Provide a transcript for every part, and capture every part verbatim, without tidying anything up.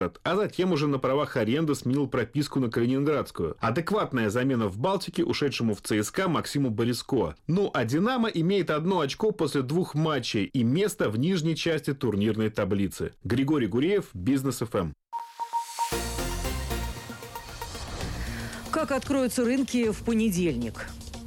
а затем уже на правах аренды сменил прописку на Калининградскую. Адекватная замена в Балтике ушедшему в ЦСКА Максиму Бориско. Ну а «Динамо» имеет одно очко после двух матчей и место в нижней части турнирной таблицы. Григорий Гуреев, Бизнес эф эм. Как откроются рынки в понедельник?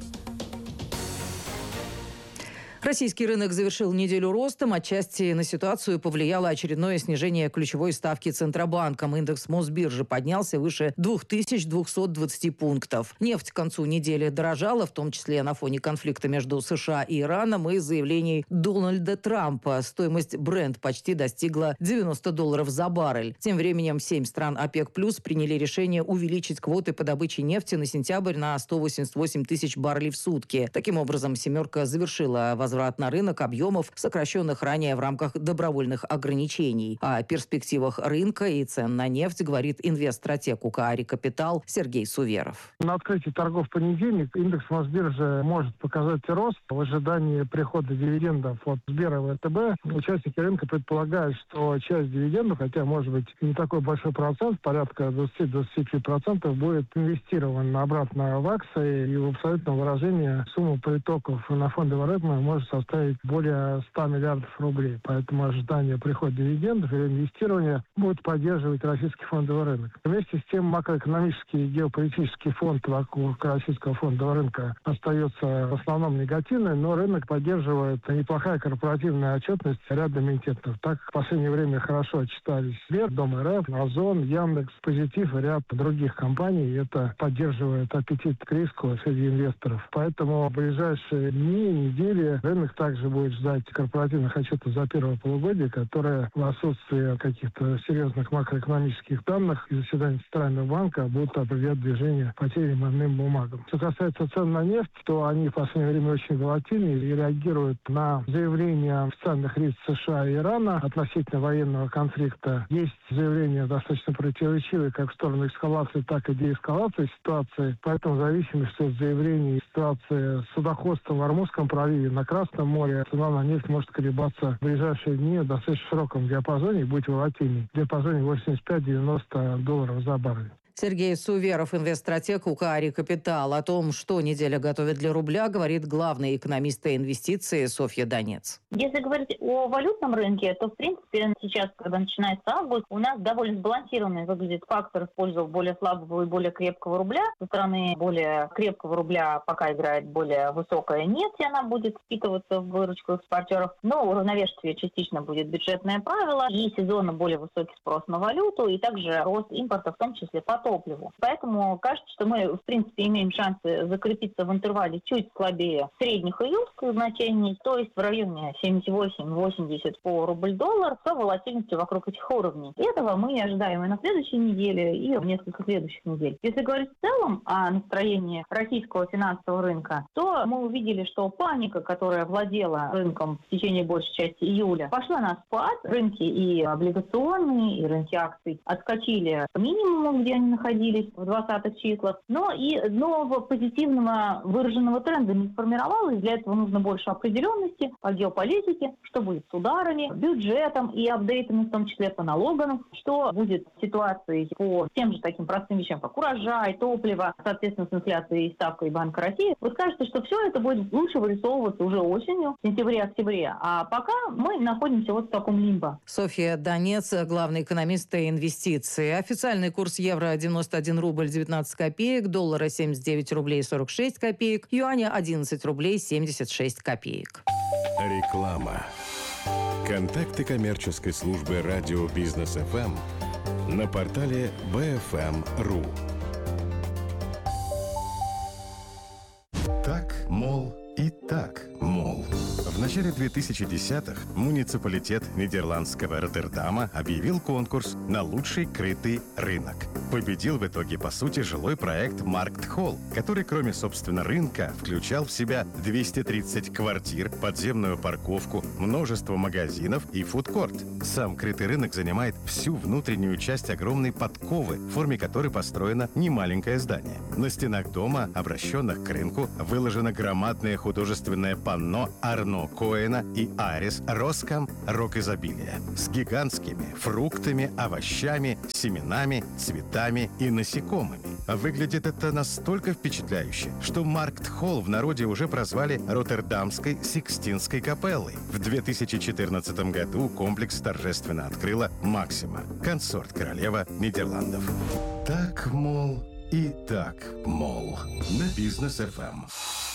Российский рынок завершил неделю ростом. Отчасти на ситуацию повлияло очередное снижение ключевой ставки Центробанком. Индекс Мосбиржи поднялся выше две тысячи двести двадцать пунктов. Нефть к концу недели дорожала, в том числе на фоне конфликта между США и Ираном и заявлений Дональда Трампа. Стоимость Brent почти достигла девяносто долларов за баррель. Тем временем семь стран ОПЕК+ приняли решение увеличить квоты по добыче нефти на сентябрь на сто восемьдесят восемь тысяч баррелей в сутки. Таким образом, «семерка» завершила возврат на рынок объемов, сокращенных ранее в рамках добровольных ограничений. О перспективах рынка и цен на нефть говорит инвестстратег УКАРИ «Капитал» Сергей Суверов. На открытии торгов в понедельник индекс Мосбиржи может показать рост. В ожидании прихода дивидендов от Сбера и ВТБ участники рынка предполагают, что часть дивидендов, хотя может быть не такой большой процент, порядка двадцать-двадцать пять процентов, будет инвестирован обратно в акции, и в абсолютном выражении сумма притоков на фондовый рынок может составить более ста миллиардов рублей. Поэтому ожидание прихода дивидендов или инвестирования будет поддерживать российский фондовый рынок. Вместе с тем макроэкономический и геополитический фон вокруг российского фондового рынка остается в основном негативный, но рынок поддерживает неплохая корпоративная отчетность ряда эмитентов. Так в последнее время хорошо отчитались Сбер, Дом РФ, Озон, Яндекс, Позитив и ряд других компаний. И это поддерживает аппетит к риску среди инвесторов. Поэтому в ближайшие дни, недели рынок также будет ждать корпоративных отчетов за первое полугодие, которые в отсутствии каких-то серьезных макроэкономических данных и заседаний Центрального банка будут определять движение по тем или иным бумагам. Что касается цен на нефть, то они в последнее время очень волатильны и реагируют на заявления официальных лиц США и Ирана относительно военного конфликта. Есть заявления достаточно противоречивые как в сторону эскалации, так и деэскалации ситуации. Поэтому в зависимости от заявлений ситуации с судоходством в Ормузском проливе, на Красном море, цена на нефть может колебаться в ближайшие дни в достаточно широком диапазоне и быть волатильней. В диапазоне восемьдесят пять - девяносто долларов за баррель. Сергей Суверов, инвестстратег УКАРИ «Капитал». О том, что неделя готовит для рубля, говорит главный экономист инвестиций Софья Донец. Если говорить о валютном рынке, то, в принципе, сейчас, когда начинается август, у нас довольно сбалансированный выглядит фактор в пользу более слабого и более крепкого рубля. Со стороны более крепкого рубля пока играет более высокая нефть, и она будет впитываться в выручку экспортеров. Но уравновешивать ее частично будет бюджетное правило и сезонно более высокий спрос на валюту, и также рост импорта, в том числе по топливу. Поэтому кажется, что мы, в принципе, имеем шансы закрепиться в интервале чуть слабее средних июльских значений, то есть в районе семьдесят восемь - восемьдесят по рубль-доллар, с волатильностью вокруг этих уровней. И этого мы ожидаем и на следующей неделе, и в несколько следующих недель. Если говорить в целом о настроении российского финансового рынка, то мы увидели, что паника, которая владела рынком в течение большей части июля, пошла на спад. Рынки и облигационные, и рынки акций отскочили к минимуму, где они находились в двадцатых числах, но и нового позитивного выраженного тренда не сформировалось. Для этого нужно больше определенности по геополитике, что будет с ударами, бюджетом и апдейтами, в том числе по налогам, что будет с ситуацией по тем же таким простым вещам, как урожай, топливо, соответственно, с инфляцией и ставкой Банка России. Вот кажется, что все это будет лучше вырисовываться уже осенью, в сентябре-октябре, а пока мы находимся вот в таком лимбо. Софья Донец, главный экономист и инвестиции. Официальный курс евро девяносто один рубль девятнадцать копеек, доллара семьдесят девять рублей сорок шесть копеек, юаня одиннадцать рублей семьдесят шесть копеек. Реклама. Контакты коммерческой службы радио Бизнес эф эм на портале би эф эм точка ру. Так, мол, и так, мол. В начале две тысячи десятых муниципалитет нидерландского Роттердама объявил конкурс на лучший крытый рынок. Победил в итоге, по сути, жилой проект Markt Hall, который, кроме, собственно, рынка, включал в себя двести тридцать квартир, подземную парковку, множество магазинов и фудкорт. Сам крытый рынок занимает всю внутреннюю часть огромной подковы, в форме которой построено немаленькое здание. На стенах дома, обращенных к рынку, выложено громадное художественное панно Арно Коэна и Арис Роскам «Рок изобилия» с гигантскими фруктами, овощами, семенами, цветами и насекомыми. Выглядит это настолько впечатляюще, что Markt Hall в народе уже прозвали Роттердамской Сикстинской капеллой. В две тысячи четырнадцатом году комплекс торжественно открыла Максима, консорт-королева Нидерландов. Так, мол, и так, мол, на Бизнес эф эм.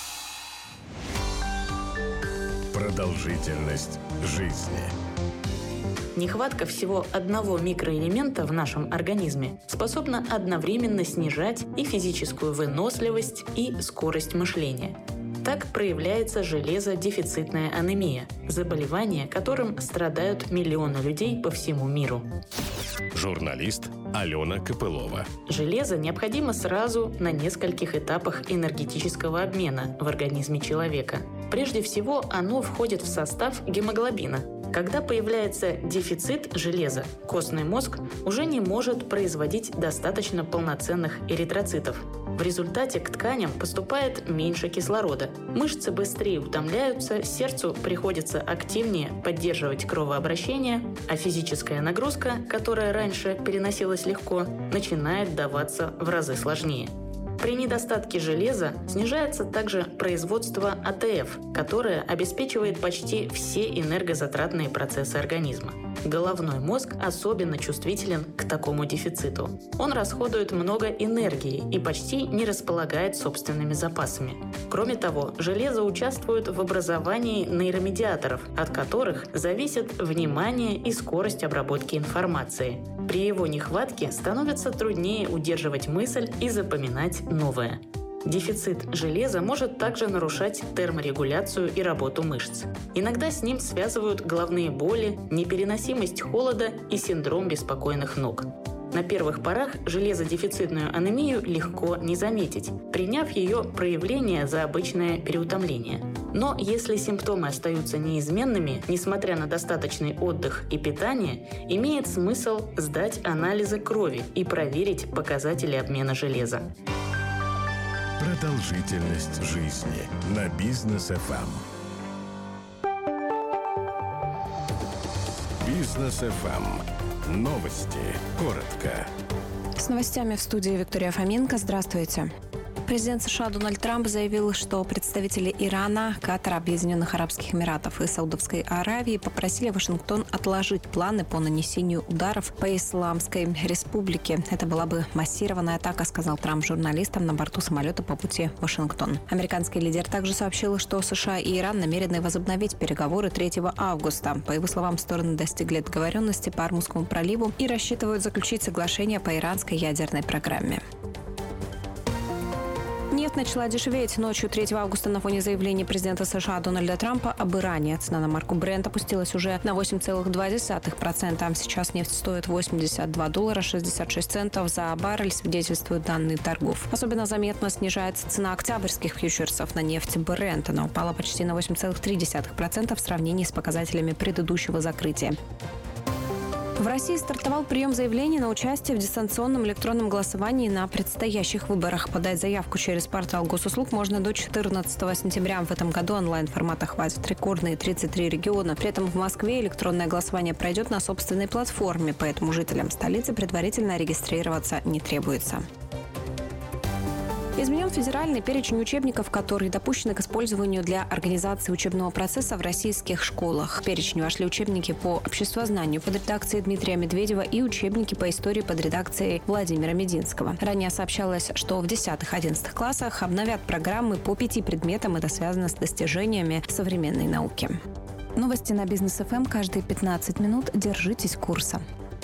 Продолжительность жизни. Нехватка всего одного микроэлемента в нашем организме способна одновременно снижать и физическую выносливость, и скорость мышления. Так проявляется железодефицитная анемия – заболевание, которым страдают миллионы людей по всему миру. Журналист Алена Копылова. Железо необходимо сразу на нескольких этапах энергетического обмена в организме человека. Прежде всего, оно входит в состав гемоглобина. Когда появляется дефицит железа, костный мозг уже не может производить достаточно полноценных эритроцитов. В результате к тканям поступает меньше кислорода. Мышцы быстрее утомляются, сердцу приходится активнее поддерживать кровообращение, а физическая нагрузка, которая раньше переносилась легко, начинает даваться в разы сложнее. При недостатке железа снижается также производство а тэ эф, которое обеспечивает почти все энергозатратные процессы организма. Головной мозг особенно чувствителен к такому дефициту. Он расходует много энергии и почти не располагает собственными запасами. Кроме того, железо участвует в образовании нейромедиаторов, от которых зависит внимание и скорость обработки информации. При его нехватке становится труднее удерживать мысль и запоминать новое. Дефицит железа может также нарушать терморегуляцию и работу мышц. Иногда с ним связывают головные боли, непереносимость холода и синдром беспокойных ног. На первых порах железодефицитную анемию легко не заметить, приняв ее проявление за обычное переутомление. Но если симптомы остаются неизменными, несмотря на достаточный отдых и питание, имеет смысл сдать анализы крови и проверить показатели обмена железа. Продолжительность жизни на Бизнес эф эм. Бизнес эф эм. Новости. Коротко. С новостями в студии Виктория Фоменко. Здравствуйте. Президент США Дональд Трамп заявил, что представители Ирана, Катара, Объединенных Арабских Эмиратов и Саудовской Аравии попросили Вашингтон отложить планы по нанесению ударов по Исламской Республике. Это была бы массированная атака, сказал Трамп журналистам на борту самолета по пути в Вашингтон. Американский лидер также сообщил, что США и Иран намерены возобновить переговоры третьего августа. По его словам, стороны достигли договоренности по Ормузскому проливу и рассчитывают заключить соглашение по иранской ядерной программе. Нефть начала дешеветь ночью третьего августа на фоне заявления президента США Дональда Трампа об Иране. Цена на марку Brent опустилась уже на восемь целых два десятых процента. Сейчас нефть стоит восемьдесят два доллара шестьдесят шесть центов за баррель, свидетельствуют данные торгов. Особенно заметно снижается цена октябрьских фьючерсов на нефть Brent. Она упала почти на восемь целых три десятых процента в сравнении с показателями предыдущего закрытия. В России стартовал прием заявлений на участие в дистанционном электронном голосовании на предстоящих выборах. Подать заявку через портал госуслуг можно до четырнадцатого сентября. В этом году онлайн-формат охватит рекордные тридцать три региона. При этом в Москве электронное голосование пройдет на собственной платформе, поэтому жителям столицы предварительно регистрироваться не требуется. Изменен федеральный перечень учебников, которые допущены к использованию для организации учебного процесса в российских школах. В перечень вошли учебники по обществознанию под редакцией Дмитрия Медведева и учебники по истории под редакцией Владимира Мединского. Ранее сообщалось, что в десятых-одиннадцатых классах обновят программы по пяти предметам. Это связано с достижениями современной науки. Новости на Бизнес эф эм каждые пятнадцать минут. Держитесь курса.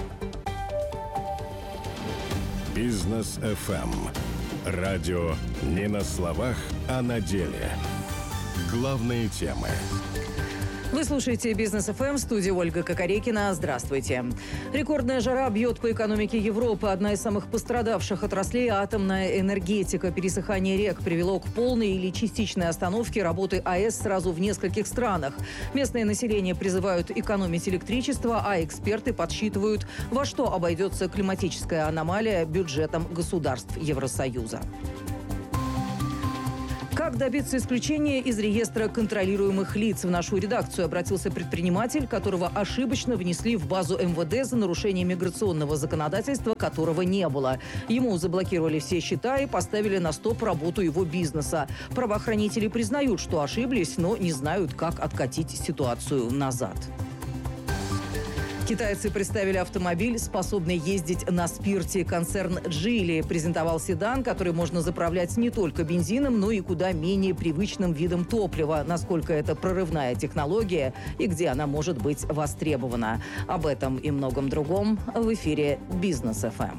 Бизнес эф эм. Радио не на словах, а на деле. Главные темы. Вы слушаете «Бизнес эф эм», в студии Ольга Кокорекина. Здравствуйте. Рекордная жара бьет по экономике Европы. Одна из самых пострадавших отраслей – атомная энергетика. Пересыхание рек привело к полной или частичной остановке работы АЭС сразу в нескольких странах. Местное население призывают экономить электричество, а эксперты подсчитывают, во что обойдется климатическая аномалия бюджетом государств Евросоюза. Как добиться исключения из реестра контролируемых лиц? В нашу редакцию обратился предприниматель, которого ошибочно внесли в базу эм вэ дэ за нарушение миграционного законодательства, которого не было. Ему заблокировали все счета и поставили на стоп работу его бизнеса. Правоохранители признают, что ошиблись, но не знают, как откатить ситуацию назад. Китайцы представили автомобиль, способный ездить на спирте. Концерн Geely презентовал седан, который можно заправлять не только бензином, но и куда менее привычным видом топлива. Насколько это прорывная технология и где она может быть востребована. Об этом и многом другом в эфире «Бизнес эф эм».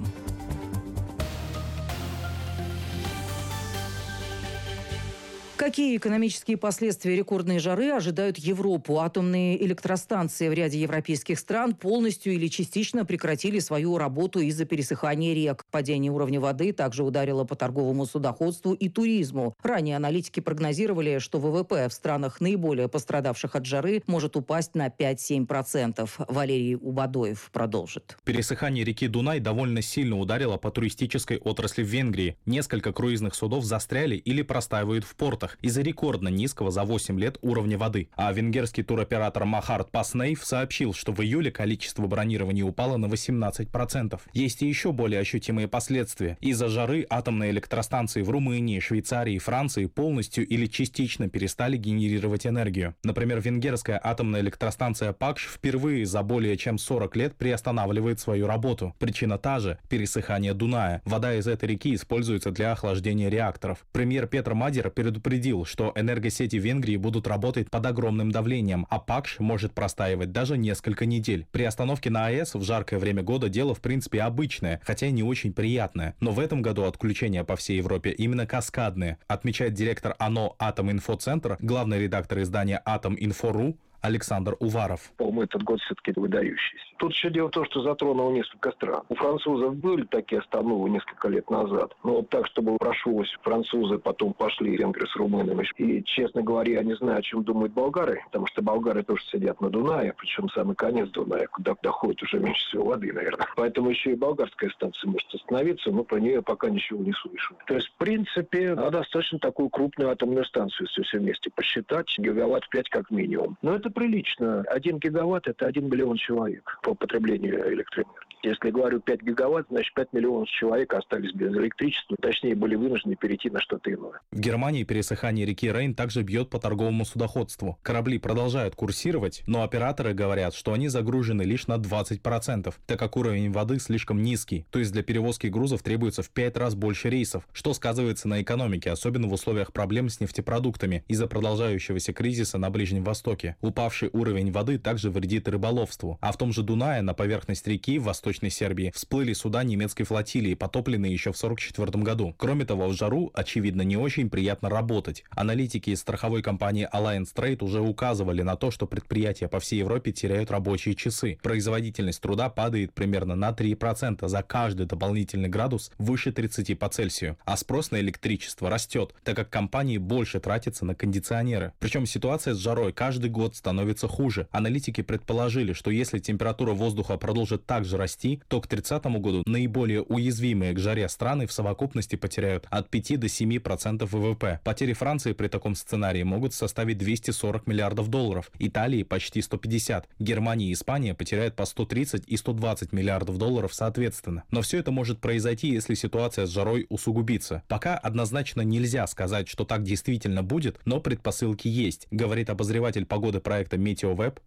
Какие экономические последствия рекордной жары ожидают Европу? Атомные электростанции в ряде европейских стран полностью или частично прекратили свою работу из-за пересыхания рек. Падение уровня воды также ударило по торговому судоходству и туризму. Ранее аналитики прогнозировали, что вэ вэ пэ в странах, наиболее пострадавших от жары, может упасть на пять-семь процентов. Валерий Убадоев продолжит. Пересыхание реки Дунай довольно сильно ударило по туристической отрасли в Венгрии. Несколько круизных судов застряли или простаивают в портах из-за рекордно низкого за восемь лет уровня воды. А венгерский туроператор Махарт Паснейв сообщил, что в июле количество бронирований упало на восемнадцать процентов. Есть и еще более ощутимые последствия. Из-за жары атомные электростанции в Румынии, Швейцарии и Франции полностью или частично перестали генерировать энергию. Например, венгерская атомная электростанция Пакш впервые за более чем сорок лет приостанавливает свою работу. Причина та же – пересыхание Дуная. Вода из этой реки используется для охлаждения реакторов. Премьер Петр Мадер предупредил, что энергосети Венгрии будут работать под огромным давлением, а Пакш может простаивать даже несколько недель. При остановке на АЭС в жаркое время года дело в принципе обычное, хотя и не очень приятное. Но в этом году отключения по всей Европе именно каскадные, отмечает директор АНО «Атом-Инфоцентр», главный редактор издания «Атом-Инфо.ру» Александр Уваров. По-моему, этот год все-таки выдающийся. Тут еще дело в том, что затронуло несколько стран. У французов были такие остановы несколько лет назад. Но вот так, чтобы прошлось, французы потом пошли, венгры с румынами. И, честно говоря, я не знаю, о чем думают болгары, потому что болгары тоже сидят на Дунае, причем самый конец Дуная, куда доходит уже меньше всего воды, наверное. Поэтому еще и болгарская станция может остановиться, но про нее пока ничего не слышу. То есть, в принципе, надо достаточно такую крупную атомную станцию, если все вместе посчитать, гигаватт пять как минимум. Но это прилично. Один гигаватт – это один миллион человек по потреблению электроэнергии. Если говорю пять гигаватт, значит пять миллионов человек остались без электричества, точнее были вынуждены перейти на что-то иное. В Германии пересыхание реки Рейн также бьет по торговому судоходству. Корабли продолжают курсировать, но операторы говорят, что они загружены лишь на двадцать процентов, так как уровень воды слишком низкий, то есть для перевозки грузов требуется в пять раз больше рейсов, что сказывается на экономике, особенно в условиях проблем с нефтепродуктами из-за продолжающегося кризиса на Ближнем Востоке. Упавший уровень воды также вредит рыболовству, а в том же Дунае на поверхность реки в Восточной Сербии всплыли суда немецкой флотилии, потопленные еще в сорок четвёртом году. Кроме того, в жару, очевидно, не очень приятно работать. Аналитики из страховой компании Alliance Trade уже указывали на то, что предприятия по всей Европе теряют рабочие часы. Производительность труда падает примерно на три процента за каждый дополнительный градус выше тридцати по Цельсию, а спрос на электричество растет, так как компании больше тратятся на кондиционеры. Причем ситуация с жарой каждый год становится хуже. Аналитики предположили, что если температура воздуха продолжит также расти, то к тридцатому году наиболее уязвимые к жаре страны в совокупности потеряют от пяти до семи процентов вэ вэ пэ. Потери Франции при таком сценарии могут составить двести сорок миллиардов долларов, Италии почти сто пятьдесят, Германия и Испания потеряют по сто тридцать и сто двадцать миллиардов долларов соответственно. Но все это может произойти, если ситуация с жарой усугубится. Пока однозначно нельзя сказать, что так действительно будет, но предпосылки есть, говорит обозреватель погоды проекта Метеовеб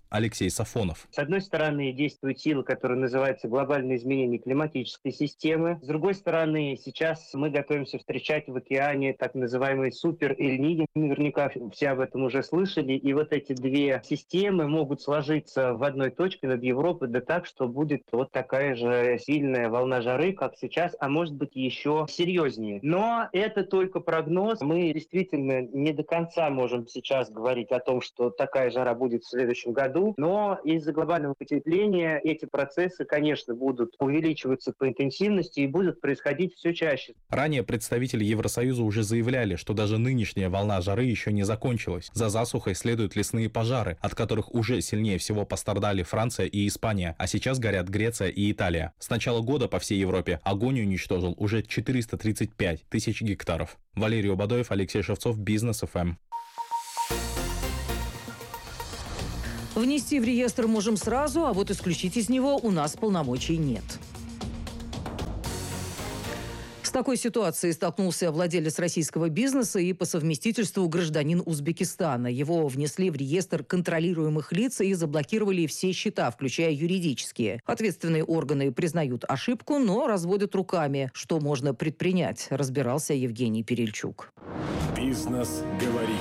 Алексей Сафонов. С одной стороны, действует сила, которая называется глобальное изменение климатической системы. С другой стороны, сейчас мы готовимся встречать в океане так называемый супер Эль-Ниньо. Наверняка все об этом уже слышали. И вот эти две системы могут сложиться в одной точке над Европой, да так, что будет вот такая же сильная волна жары, как сейчас, а может быть еще серьезнее. Но это только прогноз. Мы действительно не до конца можем сейчас говорить о том, что такая жара будет в следующем году. Но из-за глобального потепления эти процессы, конечно, будут увеличиваться по интенсивности и будут происходить все чаще. Ранее представители Евросоюза уже заявляли, что даже нынешняя волна жары еще не закончилась. За засухой следуют лесные пожары, от которых уже сильнее всего пострадали Франция и Испания, а сейчас горят Греция и Италия. С начала года по всей Европе огонь уничтожил уже четыреста тридцать пять тысяч гектаров. Валерий Обадоев, Алексей Шевцов, Бизнес эф эм. Внести в реестр можем сразу, а вот исключить из него у нас полномочий нет. С такой ситуацией столкнулся владелец российского бизнеса и по совместительству гражданин Узбекистана. Его внесли в реестр контролируемых лиц и заблокировали все счета, включая юридические. Ответственные органы признают ошибку, но разводят руками. Что можно предпринять, разбирался Евгений Перельчук. Бизнес говорит.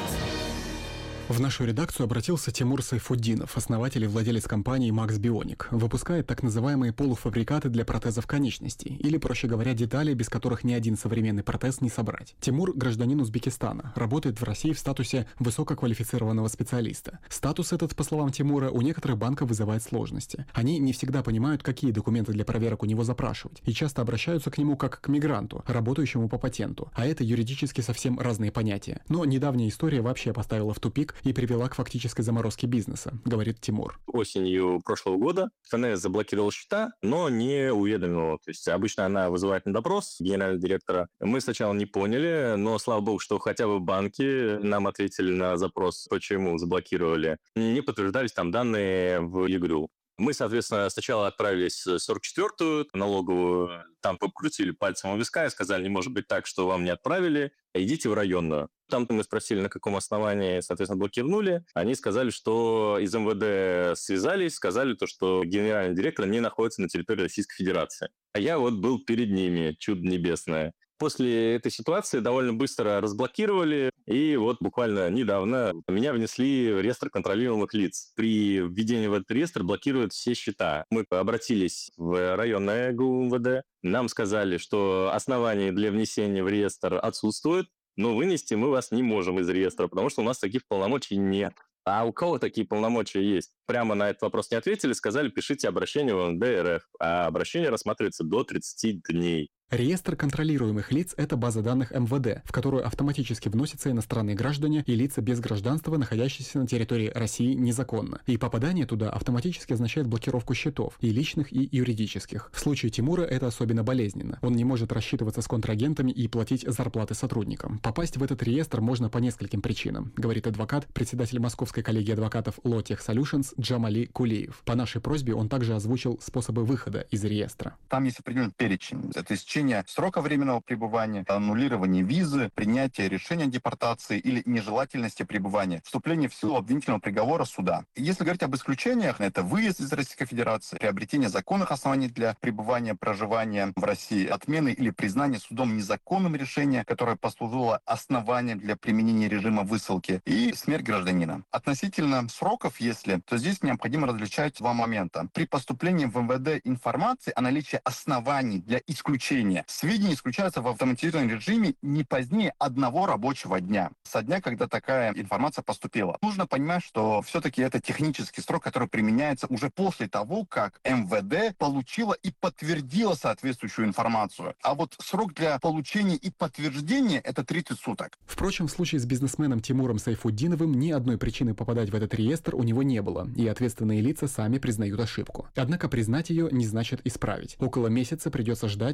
В нашу редакцию обратился Тимур Сайфуддинов, основатель и владелец компании Max Bionic. Выпускает так называемые полуфабрикаты для протезов конечностей, или, проще говоря, детали, без которых ни один современный протез не собрать. Тимур – гражданин Узбекистана, работает в России в статусе высококвалифицированного специалиста. Статус этот, по словам Тимура, у некоторых банков вызывает сложности. Они не всегда понимают, какие документы для проверок у него запрашивать, и часто обращаются к нему как к мигранту, работающему по патенту. А это юридически совсем разные понятия. Но недавняя история вообще поставила в тупик и привела к фактической заморозке бизнеса, говорит Тимур. Осенью прошлого года эф эн эс заблокировал счета, но не уведомила. То есть обычно она вызывает на допрос генерального директора. Мы сначала не поняли, но слава богу, что хотя бы банки нам ответили на запрос, почему заблокировали. Не подтверждались там данные в ЕГРЮ. Мы, соответственно, сначала отправились в сорок четвёртую налоговую, там покрутили пальцем у виска и сказали, не может быть так, что вам не отправили, идите в районную. Там мы спросили, на каком основании, соответственно, блокировали. Они сказали, что из эм вэ дэ связались, сказали то, что генеральный директор не находится на территории Российской Федерации. А я вот был перед ними, чудо небесное. После этой ситуации довольно быстро разблокировали, и вот буквально недавно меня внесли в реестр контролируемых лиц. При введении в этот реестр блокируют все счета. Мы обратились в районное гэ у эм вэ дэ, нам сказали, что оснований для внесения в реестр отсутствует, но вынести мы вас не можем из реестра, потому что у нас таких полномочий нет. А у кого такие полномочия есть? Прямо на этот вопрос не ответили, сказали, пишите обращение в эм вэ дэ эр эф, а обращение рассматривается до тридцати дней. Реестр контролируемых лиц – это база данных эм вэ дэ, в которую автоматически вносятся иностранные граждане и лица без гражданства, находящиеся на территории России незаконно. И попадание туда автоматически означает блокировку счетов, и личных, и юридических. В случае Тимура это особенно болезненно. Он не может рассчитываться с контрагентами и платить зарплаты сотрудникам. Попасть в этот реестр можно по нескольким причинам, говорит адвокат, председатель Московской коллегии адвокатов Lotech Solutions Джамали Кулиев. По нашей просьбе он также озвучил способы выхода из реестра. Там есть определенный перечень. Это истечение срока временного пребывания, аннулирование визы, принятие решения о депортации или нежелательности пребывания, вступление в силу обвинительного приговора суда. Если говорить об исключениях, это выезд из Российской Федерации, приобретение законных оснований для пребывания, проживания в России, отмены или признание судом незаконным решения, которое послужило основанием для применения режима высылки, и смерть гражданина. Относительно сроков, если, то здесь необходимо различать два момента. При поступлении в эм вэ дэ информации о наличии оснований для исключения сведения исключаются в автоматизированном режиме не позднее одного рабочего дня, со дня, когда такая информация поступила. Нужно понимать, что все-таки это технический срок, который применяется уже после того, как эм вэ дэ получила и подтвердила соответствующую информацию. А вот срок для получения и подтверждения – это тридцать суток. Впрочем, в случае с бизнесменом Тимуром Сайфуддиновым ни одной причины попадать в этот реестр у него не было, и ответственные лица сами признают ошибку. Однако признать ее не значит исправить. Около месяца придется ждать, чтобы эм вэ дэ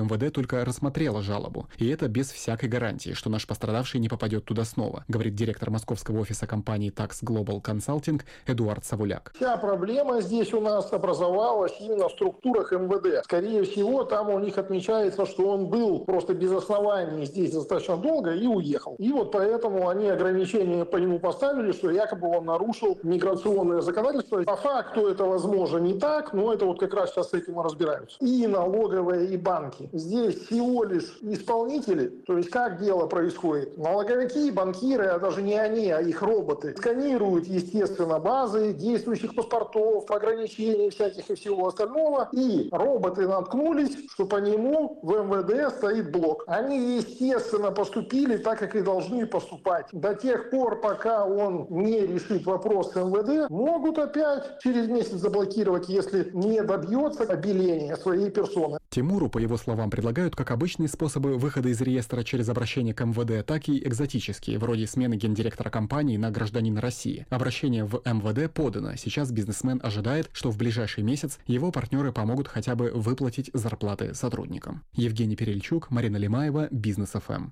МВД только рассмотрело жалобу. И это без всякой гарантии, что наш пострадавший не попадет туда снова, говорит директор московского офиса компании Tax Global Consulting Эдуард Савуляк. Вся проблема здесь у нас образовалась именно в структурах МВД. Скорее всего, там у них отмечается, что он был просто без оснований здесь достаточно долго и уехал. И вот поэтому они ограничения по нему поставили, что якобы он нарушил миграционное законодательство. По факту это, возможно, не так, но это вот как раз сейчас с этим и разбираются. И налоговые, и банки. Здесь всего лишь исполнители, то есть как дело происходит. Налоговики, банкиры, а даже не они, а их роботы, сканируют, естественно, базы действующих паспортов, ограничений всяких и всего остального. И роботы наткнулись, что по нему в МВД стоит блок. Они, естественно, поступили так, как и должны поступать. До тех пор, пока он не решит вопрос с МВД, могут опять через месяц заблокировать, если не добьется обеления своей персоны. Тимуру, по его словам, предлагают как обычные способы выхода из реестра через обращение к МВД, так и экзотические, вроде смены гендиректора компании на гражданина России. Обращение в МВД подано. Сейчас бизнесмен ожидает, что в ближайший месяц его партнеры помогут хотя бы выплатить зарплаты сотрудникам. Евгений Перельчук, Марина Лимаева, Бизнес эф эм.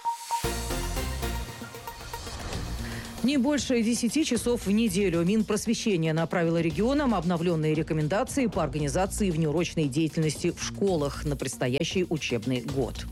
Не больше десяти часов в неделю Минпросвещение направило регионам обновленные рекомендации по организации внеурочной деятельности в школах на предстоящий учебный год.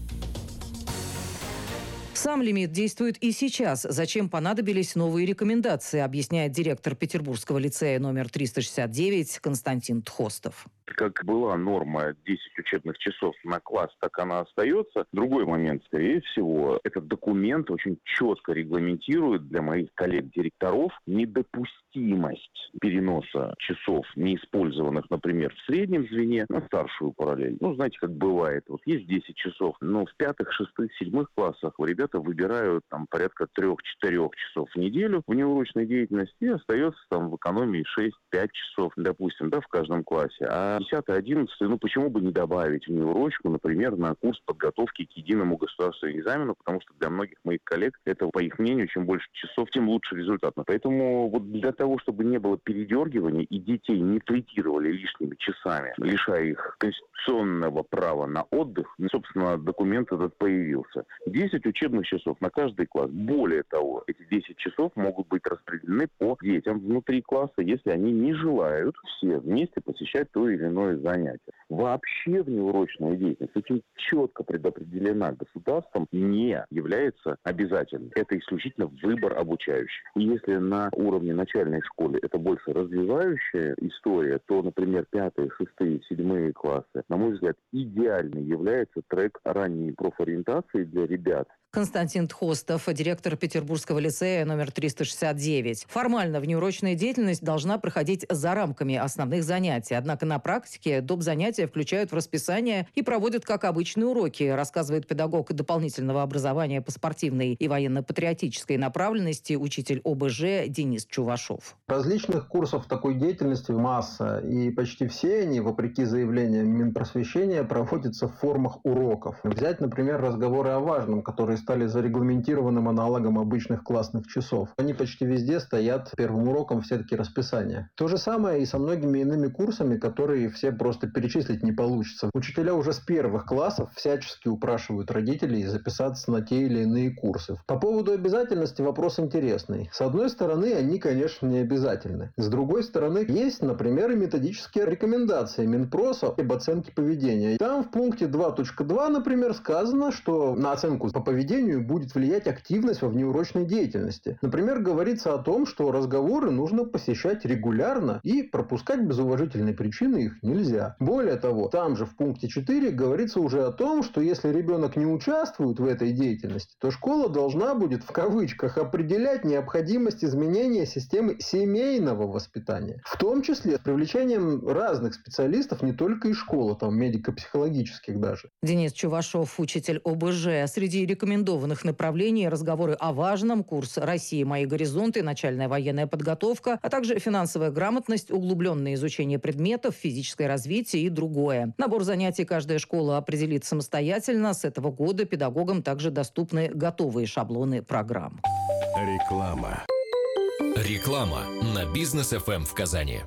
Сам лимит действует и сейчас. Зачем понадобились новые рекомендации, объясняет директор Петербургского лицея номер триста шестьдесят девять Константин Тхостов. Как была норма десять учебных часов на класс, так она остается. Другой момент, скорее всего, этот документ очень четко регламентирует для моих коллег-директоров недопустимость переноса часов, неиспользованных, например, в среднем звене, на старшую параллель. Ну, знаете, как бывает. Вот есть десять часов, но в пятых, шестых, седьмых классах ребята выбирают там порядка трех-четырех часов в неделю внеурочной деятельности и остается там в экономии шесть-пять часов, допустим, да, в каждом классе. А десятый, одиннадцатый, ну почему бы не добавить внеурочку, например, на курс подготовки к единому государственному экзамену, потому что для многих моих коллег это, по их мнению, чем больше часов, тем лучше результат. Поэтому вот для того, чтобы не было передергивания и детей не третировали лишними часами, лишая их конституционного права на отдых, собственно, документ этот появился. десять учебных часов на каждый класс. Более того, эти десять часов могут быть распределены по детям внутри класса, если они не желают все вместе посещать то или иное занятие. Вообще внеурочная деятельность очень четко предопределена государством, не является обязательной. Это исключительно выбор обучающих. И если на уровне начальной школы это больше развивающая история, то, например, пятые, шестые, седьмые классы, на мой взгляд, идеальный является трек ранней профориентации для ребят. Константин Тхостов, директор Петербургского лицея номер триста шестьдесят девять. Формально внеурочная деятельность должна проходить за рамками основных занятий. Однако на практике доп. Занятия включают в расписание и проводят как обычные уроки, рассказывает педагог дополнительного образования по спортивной и военно-патриотической направленности, учитель о бэ жэ Денис Чувашов. Различных курсов такой деятельности масса, и почти все они, вопреки заявлениям Минпросвещения, проводятся в формах уроков. Взять, например, разговоры о важном, которые стали зарегламентированным аналогом обычных классных часов. Они почти везде стоят первым уроком в сетке расписания. То же самое и со многими иными курсами, которые все просто перечислить не получится. Учителя уже с первых классов всячески упрашивают родителей записаться на те или иные курсы. По поводу обязательности вопрос интересный. С одной стороны, они, конечно, не обязательны. С другой стороны, есть, например, и методические рекомендации Минпроса об оценке поведения. Там в пункте два точка два, например, сказано, что на оценку по поведению будет влиять активность во внеурочной деятельности. Например, говорится о том, что разговоры нужно посещать регулярно и пропускать без уважительной причины их нельзя. Более того, там же в пункте четыре говорится уже о том, что если ребенок не участвует в этой деятельности, то школа должна будет в кавычках определять необходимость изменения системы семейного воспитания. В том числе с привлечением разных специалистов, не только из школы, там медико-психологических даже. Денис Чувашов, учитель о бэ жэ. Среди рекомендованных направлений разговоры о важном, курс «Россия. Мои горизонты», начальная военная подготовка, а также финансовая грамотность, углубленное изучение предметов, физическое развитие и другое. Набор занятий каждая школа определит самостоятельно. С этого года педагогам также доступны готовые шаблоны программ. Реклама. Реклама на Бизнес эф эм в Казани.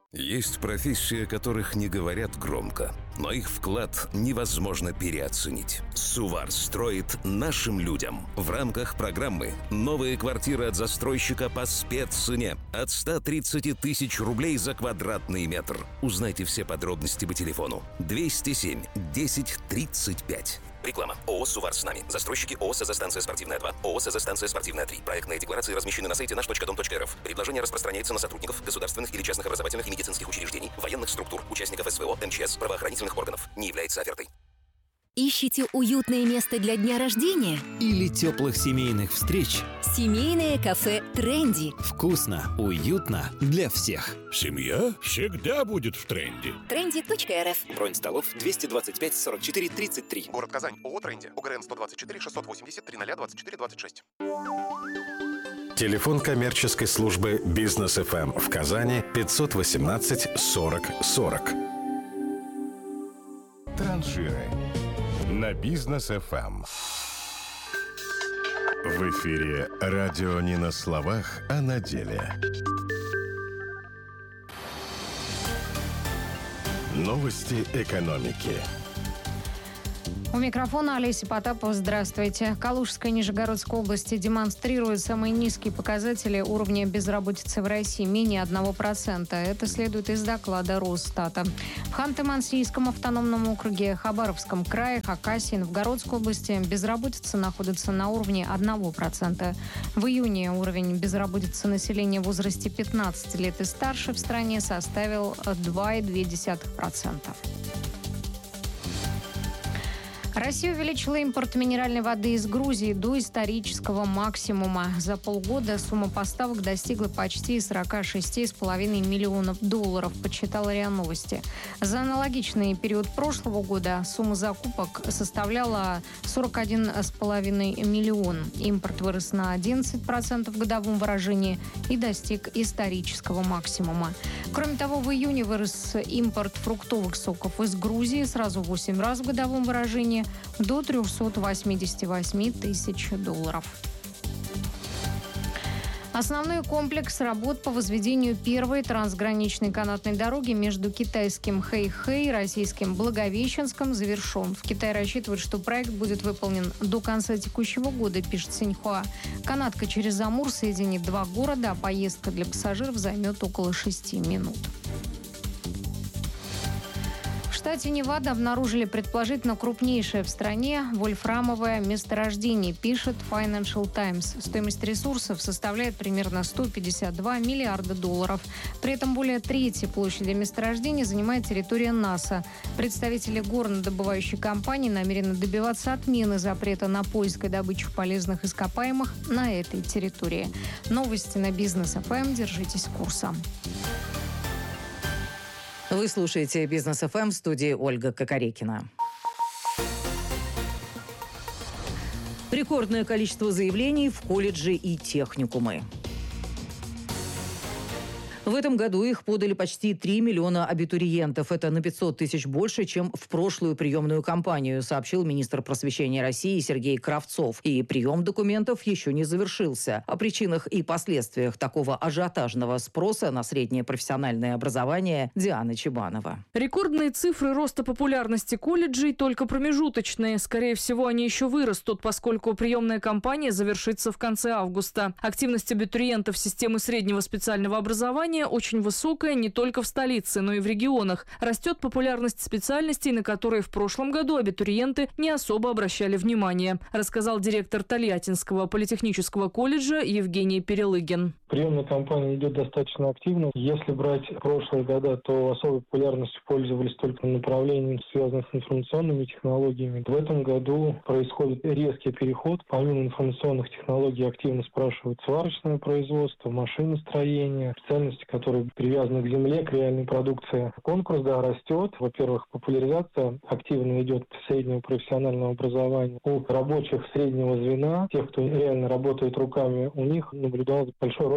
Есть профессии, о которых не говорят громко, но их вклад невозможно переоценить. Сувар строит нашим людям. В рамках программы «Новые квартиры от застройщика по спеццене» от ста тридцати тысяч рублей за квадратный метр. Узнайте все подробности по телефону двести семь десять тридцать пять. Реклама. ООО «Сувар с нами». Застройщики ООО «СЗ-станция спортивная два». ООО «СЗ-станция спортивная три». Проектные декларации размещены на сайте наш точка дом точка рф. Предложение распространяется на сотрудников государственных или частных образовательных и медицинских учреждений, военных структур, участников СВО, МЧС, правоохранительных органов. Не является офертой. Ищите уютное место для дня рождения? Или теплых семейных встреч? Семейное кафе «Тренди». Вкусно, уютно для всех. Семья всегда будет в тренде. тренди точка эр эф. Бронь столов двести двадцать пять сорок четыре тридцать три. Город Казань. ООО «Тренди». ОГРН сто двадцать четыре шестьсот восемьдесят тридцать двадцать четыре двадцать шесть. Телефон коммерческой службы «Бизнес эф эм» в Казани пятьсот восемнадцать сорок сорок. Транжиры на Бизнес эф эм. В эфире радио не на словах, а на деле. Новости экономики. У микрофона Олеся Потапова. Здравствуйте. Калужская и Нижегородская области демонстрируют самые низкие показатели уровня безработицы в России – менее одного процента. Это следует из доклада Росстата. В Ханты-Мансийском автономном округе, Хабаровском крае, Хакасии, Новгородской области безработица находится на уровне одного процента. В июне уровень безработицы населения в возрасте пятнадцати лет и старше в стране составил два целых две десятых процента. Россия увеличила импорт минеральной воды из Грузии до исторического максимума. За полгода сумма поставок достигла почти сорок шесть целых пять десятых миллионов долларов, подсчитала РИА Новости. За аналогичный период прошлого года сумма закупок составляла сорок один целых пять десятых миллиона. Импорт вырос на одиннадцать процентов в годовом выражении и достиг исторического максимума. Кроме того, в июне вырос импорт фруктовых соков из Грузии сразу в восемь раз в годовом выражении до триста восемьдесят восемь тысяч долларов. Основной комплекс работ по возведению первой трансграничной канатной дороги между китайским Хэйхэй и российским Благовещенском завершен. В Китае рассчитывают, что проект будет выполнен до конца текущего года, пишет Синьхуа. Канатка через Амур соединит два города, а поездка для пассажиров займет около шести минут. В штате Невада обнаружили предположительно крупнейшее в стране вольфрамовое месторождение, пишет Financial Times. Стоимость ресурсов составляет примерно сто пятьдесят два миллиарда долларов. При этом более трети площади месторождения занимает территория НАСА. Представители горнодобывающей компании намерены добиваться отмены запрета на поиск и добычу полезных ископаемых на этой территории. Новости на Бизнес эф эм. Держитесь курса. Вы слушаете «Бизнес эф эм», в студии Ольга Кокорекина. Рекордное количество заявлений в колледжи и техникумы. В этом году их подали почти три миллиона абитуриентов. Это на пятьсот тысяч больше, чем в прошлую приемную кампанию, сообщил министр просвещения России Сергей Кравцов. И прием документов еще не завершился. О причинах и последствиях такого ажиотажного спроса на среднее профессиональное образование Диана Чебанова. Рекордные цифры роста популярности колледжей только промежуточные. Скорее всего, они еще вырастут, поскольку приемная кампания завершится в конце августа. Активность абитуриентов системы среднего специального образования очень высокая не только в столице, но и в регионах. Растет популярность специальностей, на которые в прошлом году абитуриенты не особо обращали внимание, рассказал директор Тольяттинского политехнического колледжа Евгений Перелыгин. Приемная кампания идет достаточно активно. Если брать прошлые года, то особой популярностью пользовались только направлениями, связанными с информационными технологиями. В этом году происходит резкий переход. Помимо информационных технологий активно спрашивают сварочное производство, машиностроение, специальности, которые привязаны к земле, к реальной продукции. Конкурс, да, растет. Во-первых, популяризация активно идет среднего профессионального образования. У рабочих среднего звена, тех, кто реально работает руками, у них наблюдался большой рост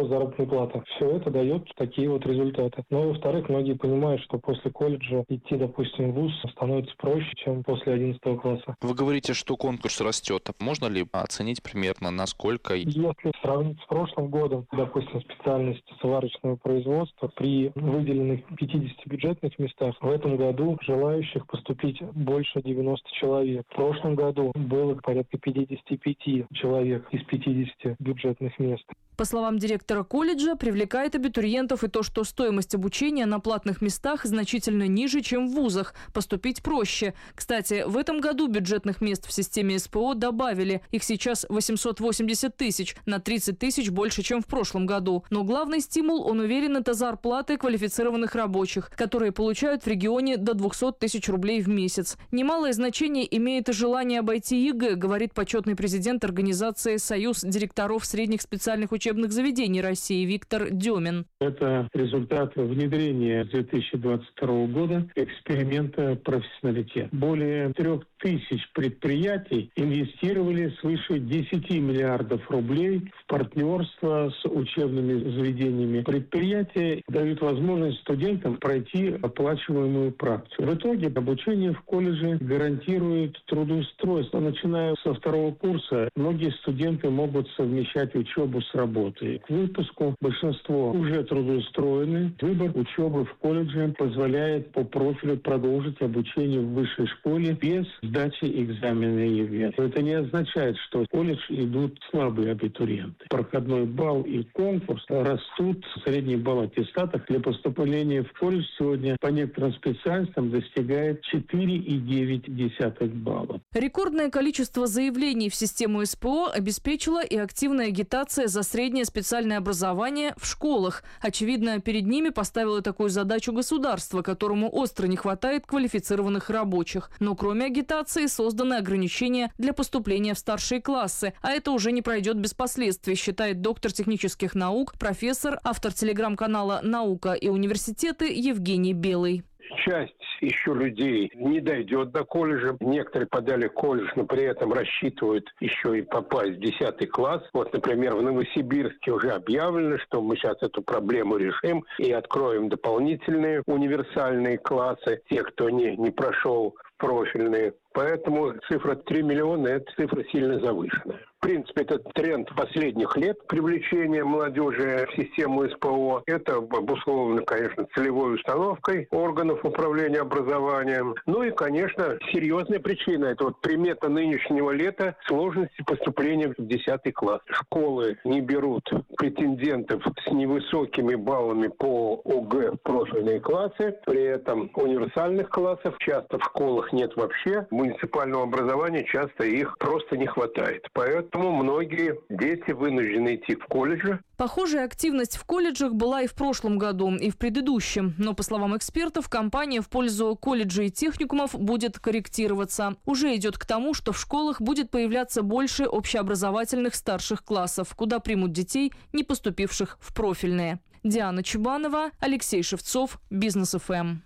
рост заработной платы. Все это дает такие вот результаты. Ну и во-вторых, многие понимают, что после колледжа идти, допустим, в вуз становится проще, чем после одиннадцатого класса. Вы говорите, что конкурс растет. Можно ли оценить примерно, насколько? Если сравнить с прошлым годом, допустим, специальность сварочного производства, при выделенных пятидесяти бюджетных местах, в этом году желающих поступить больше девяноста человек. В прошлом году было порядка пятьдесят пять человек из пятидесяти бюджетных мест. По словам директора колледжа, привлекает абитуриентов и то, что стоимость обучения на платных местах значительно ниже, чем в вузах. Поступить проще. Кстати, в этом году бюджетных мест в системе СПО добавили. Их сейчас восемьсот восемьдесят тысяч, на тридцать тысяч больше, чем в прошлом году. Но главный стимул, он уверен, это зарплаты квалифицированных рабочих, которые получают в регионе до двухсот тысяч рублей в месяц. Немалое значение имеет и желание обойти ЕГЭ, говорит почетный президент организации «Союз директоров средних специальных учебных заведений России» Виктор Демин. Это результат внедрения с две тысячи двадцать второго года эксперимента профессионалитет. Более трех тысяч предприятий инвестировали свыше десяти миллиардов рублей в партнерство с учебными заведениями. Предприятия дают возможность студентам пройти оплачиваемую практику. В итоге обучение в колледже гарантирует трудоустройство. Начиная со второго курса, многие студенты могут совмещать учебу с работой. К выпуску большинство уже трудоустроены. Выбор учебы в колледже позволяет по профилю продолжить обучение в высшей школе без сдачи экзамена ЕГЭ. Это не означает, что в колледж идут слабые абитуриенты. Проходной балл и конкурс растут. Средний балл аттестатов для поступления в колледж сегодня по некоторым специальностям достигает четыре и девять десятых балла. Рекордное количество заявлений в систему СПО обеспечила и активная агитация за среднее специальное образование в школах. Очевидно, перед ними поставило такую задачу государство, которому остро не хватает квалифицированных рабочих. Но кроме агитации созданы ограничения для поступления в старшие классы. А это уже не пройдет без последствий, считает доктор технических наук, профессор, автор телеграм-канала «Наука и университеты» Евгений Белый. Часть еще людей не дойдет до колледжа. Некоторые подали колледж, но при этом рассчитывают еще и попасть в десятый класс. Вот, например, в Новосибирске уже объявлено, что мы сейчас эту проблему решим и откроем дополнительные универсальные классы. Те, кто не, не прошел профильные. Поэтому цифра три миллиона – это цифра сильно завышенная. В принципе, это тренд последних лет привлечения молодежи в систему СПО. Это обусловлено, конечно, целевой установкой органов управления образованием. Ну и, конечно, серьезная причина – это вот примета нынешнего лета – сложности поступления в десятый класс. Школы не берут претендентов с невысокими баллами по ОГЭ в профильные классы. При этом универсальных классов часто в школах нет вообще. Муниципального образования часто их просто не хватает. Поэтому многие дети вынуждены идти в колледжи. Похожая активность в колледжах была и в прошлом году, и в предыдущем. Но, по словам экспертов, кампания в пользу колледжей и техникумов будет корректироваться. Уже идет к тому, что в школах будет появляться больше общеобразовательных старших классов, куда примут детей, не поступивших в профильные. Диана Чубанова, Алексей Шевцов, Бизнес эф эм.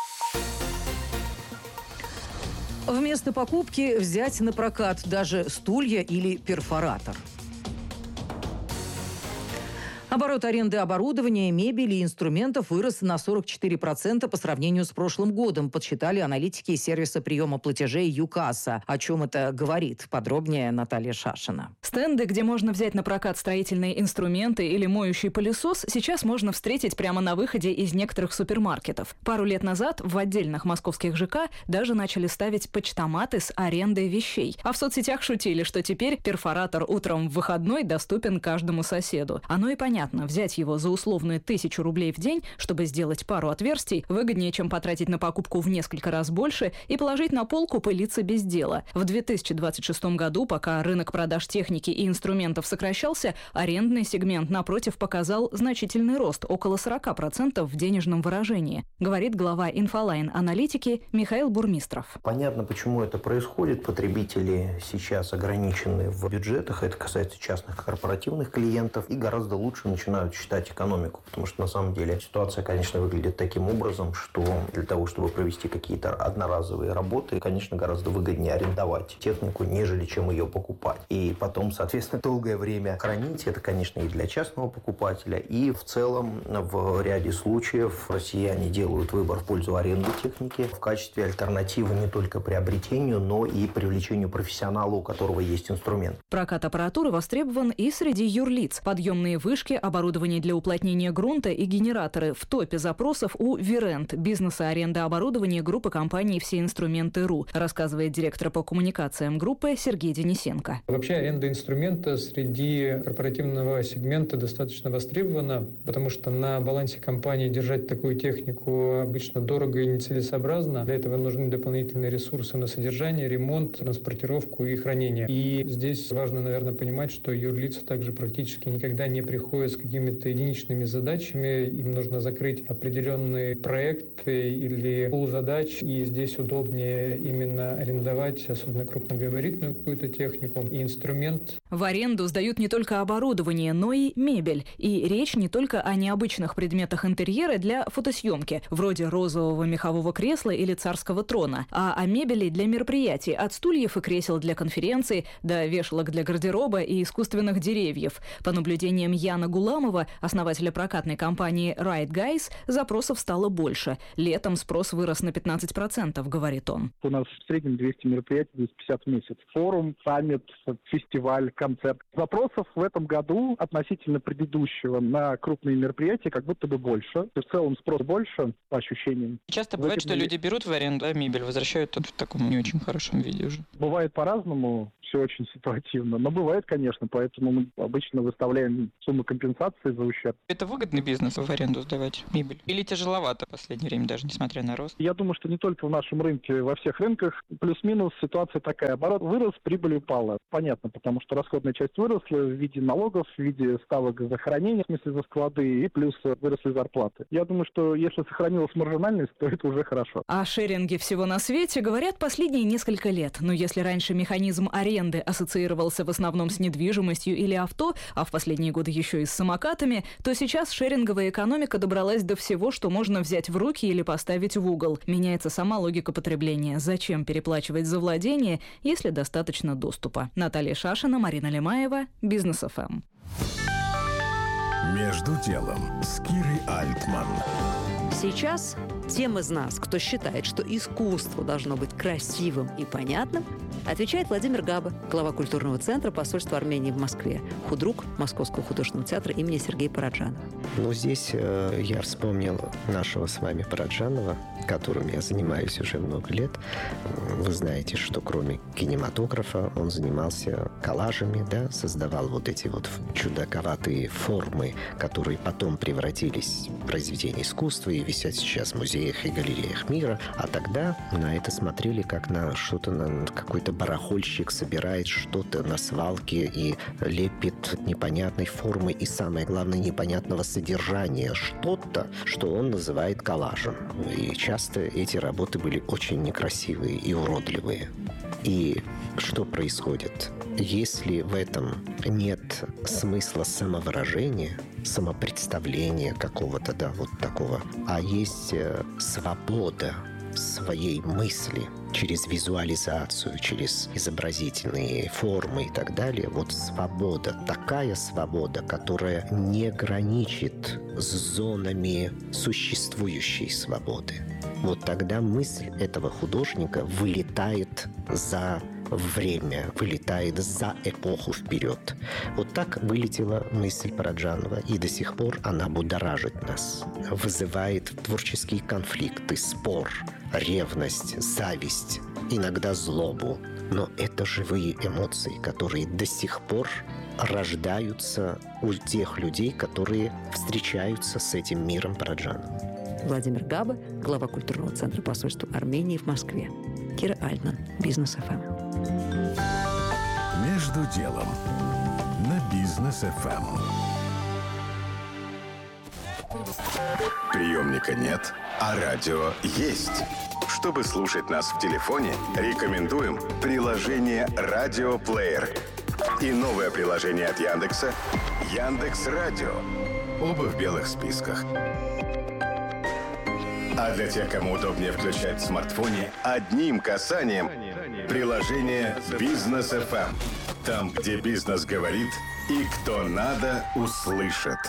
Вместо покупки взять на прокат даже стулья или перфоратор. Оборот аренды оборудования, мебели и инструментов вырос на сорок четыре процента по сравнению с прошлым годом, подсчитали аналитики сервиса приема платежей ЮКасса. О чем это говорит? Подробнее Наталья Шашина. Стенды, где можно взять на прокат строительные инструменты или моющий пылесос, сейчас можно встретить прямо на выходе из некоторых супермаркетов. Пару лет назад в отдельных московских ЖК даже начали ставить почтоматы с арендой вещей. А в соцсетях шутили, что теперь перфоратор утром в выходной доступен каждому соседу. Оно и понятно. Взять его за условную тысячу рублей в день, чтобы сделать пару отверстий, выгоднее, чем потратить на покупку в несколько раз больше и положить на полку пылиться без дела. В две тысячи двадцать шестом году, пока рынок продаж техники и инструментов сокращался, арендный сегмент, напротив, показал значительный рост, около сорок процентов в денежном выражении, говорит глава Инфолайн-аналитики Михаил Бурмистров. Понятно, почему это происходит. Потребители сейчас ограничены в бюджетах, это касается частных корпоративных клиентов, и гораздо лучше начинают считать экономику, потому что на самом деле ситуация, конечно, выглядит таким образом, что для того, чтобы провести какие-то одноразовые работы, конечно, гораздо выгоднее арендовать технику, нежели чем ее покупать. И потом, соответственно, долгое время хранить. Это, конечно, и для частного покупателя, и в целом в ряде случаев россияне делают выбор в пользу аренды техники в качестве альтернативы не только приобретению, но и привлечению профессионала, у которого есть инструмент. Прокат аппаратуры востребован и среди юрлиц. Подъемные вышки, оборудование для уплотнения грунта и генераторы в топе запросов у Вирент, бизнеса аренда оборудования группы компаний «Все инструменты.ру», рассказывает директор по коммуникациям группы Сергей Денисенко. Вообще аренда инструмента среди корпоративного сегмента достаточно востребована, потому что на балансе компании держать такую технику обычно дорого и нецелесообразно. Для этого нужны дополнительные ресурсы на содержание, ремонт, транспортировку и хранение. И здесь важно, наверное, понимать, что юрлица также практически никогда не приходят с какими-то единичными задачами. Им нужно закрыть определенный проект или пул задач, и здесь удобнее именно арендовать, особенно крупногабаритную какую-то технику и инструмент. В аренду сдают не только оборудование, но и мебель. И речь не только о необычных предметах интерьера для фотосъемки, вроде розового мехового кресла или царского трона, а о мебели для мероприятий, от стульев и кресел для конференций до вешалок для гардероба и искусственных деревьев. По наблюдениям Яна Гуламова, основателя прокатной компании Right Guys, запросов стало больше. Летом спрос вырос на пятнадцать процентов, говорит он. У нас в среднем двести мероприятий, двести пятьдесят в месяц. Форум, саммит, фестиваль, концерт. Запросов в этом году относительно предыдущего на крупные мероприятия как будто бы больше. В целом спрос больше, по ощущениям. Часто бывает, что люди берут в аренду, а мебель возвращают в таком не очень хорошем виде уже. Бывает по-разному, все очень ситуативно. Но бывает, конечно, поэтому мы обычно выставляем сумму компенсации за ущерб. Это выгодный бизнес в аренду сдавать мебель? Или тяжеловато в последнее время, даже несмотря на рост? Я думаю, что не только в нашем рынке, во всех рынках плюс-минус ситуация такая. Оборот вырос, прибыль упала. Понятно, потому что расходная часть выросла в виде налогов, в виде ставок за хранение, в смысле за склады, и плюс выросли зарплаты. Я думаю, что если сохранилась маржинальность, то это уже хорошо. О шеринге всего на свете говорят последние несколько лет. Но если раньше механизм аренды ассоциировался в основном с недвижимостью или авто, а в последние годы еще и с самокатами, то сейчас шеринговая экономика добралась до всего, что можно взять в руки или поставить в угол. Меняется сама логика потребления. Зачем переплачивать за владение, если достаточно доступа? Наталья Шашина, Марина Лемаева, Бизнес эф эм. Между делом с Кирой Альтман. Сейчас тем из нас, кто считает, что искусство должно быть красивым и понятным, отвечает Владимир Габа, глава культурного центра посольства Армении в Москве, худрук Московского художественного театра имени Сергея Параджанова. Ну, здесь э, я вспомнил нашего с вами Параджанова, которым я занимаюсь уже много лет. Вы знаете, что кроме кинематографа он занимался коллажами, да, создавал вот эти вот чудаковатые формы, которые потом превратились в произведения искусства и висят сейчас в музеях и галереях мира. А тогда на это смотрели как на что-то, на какой-то барахольщик собирает что-то на свалке и лепит непонятной формы и, самое главное, непонятного содержания что-то, что он называет коллажем. И часто эти работы были очень некрасивые и уродливые. И что происходит? Если в этом нет смысла самовыражения, самопредставления какого-то, да, вот такого, а есть э, свобода своей мысли через визуализацию, через изобразительные формы и так далее, вот свобода, такая свобода, которая не граничит с зонами существующей свободы. Вот тогда мысль этого художника вылетает за время, вылетает за эпоху вперед. Вот так вылетела мысль Параджанова, и до сих пор она будоражит нас, вызывает творческие конфликты, спор, ревность, зависть, иногда злобу. Но это живые эмоции, которые до сих пор рождаются у тех людей, которые встречаются с этим миром Параджанова. Владимир Габа, глава культурного центра посольства Армении в Москве. Кира Альтман, Бизнес эф эм. Между делом на Бизнес эф эм. Приемника нет, а радио есть. Чтобы слушать нас в телефоне, рекомендуем приложение «Радиоплеер» и новое приложение от Яндекса Яндекс.Радио. Оба в белых списках. А для тех, кому удобнее включать в смартфоне, одним касанием приложение «Бизнес эф эм». Там, где бизнес говорит и кто надо, услышит.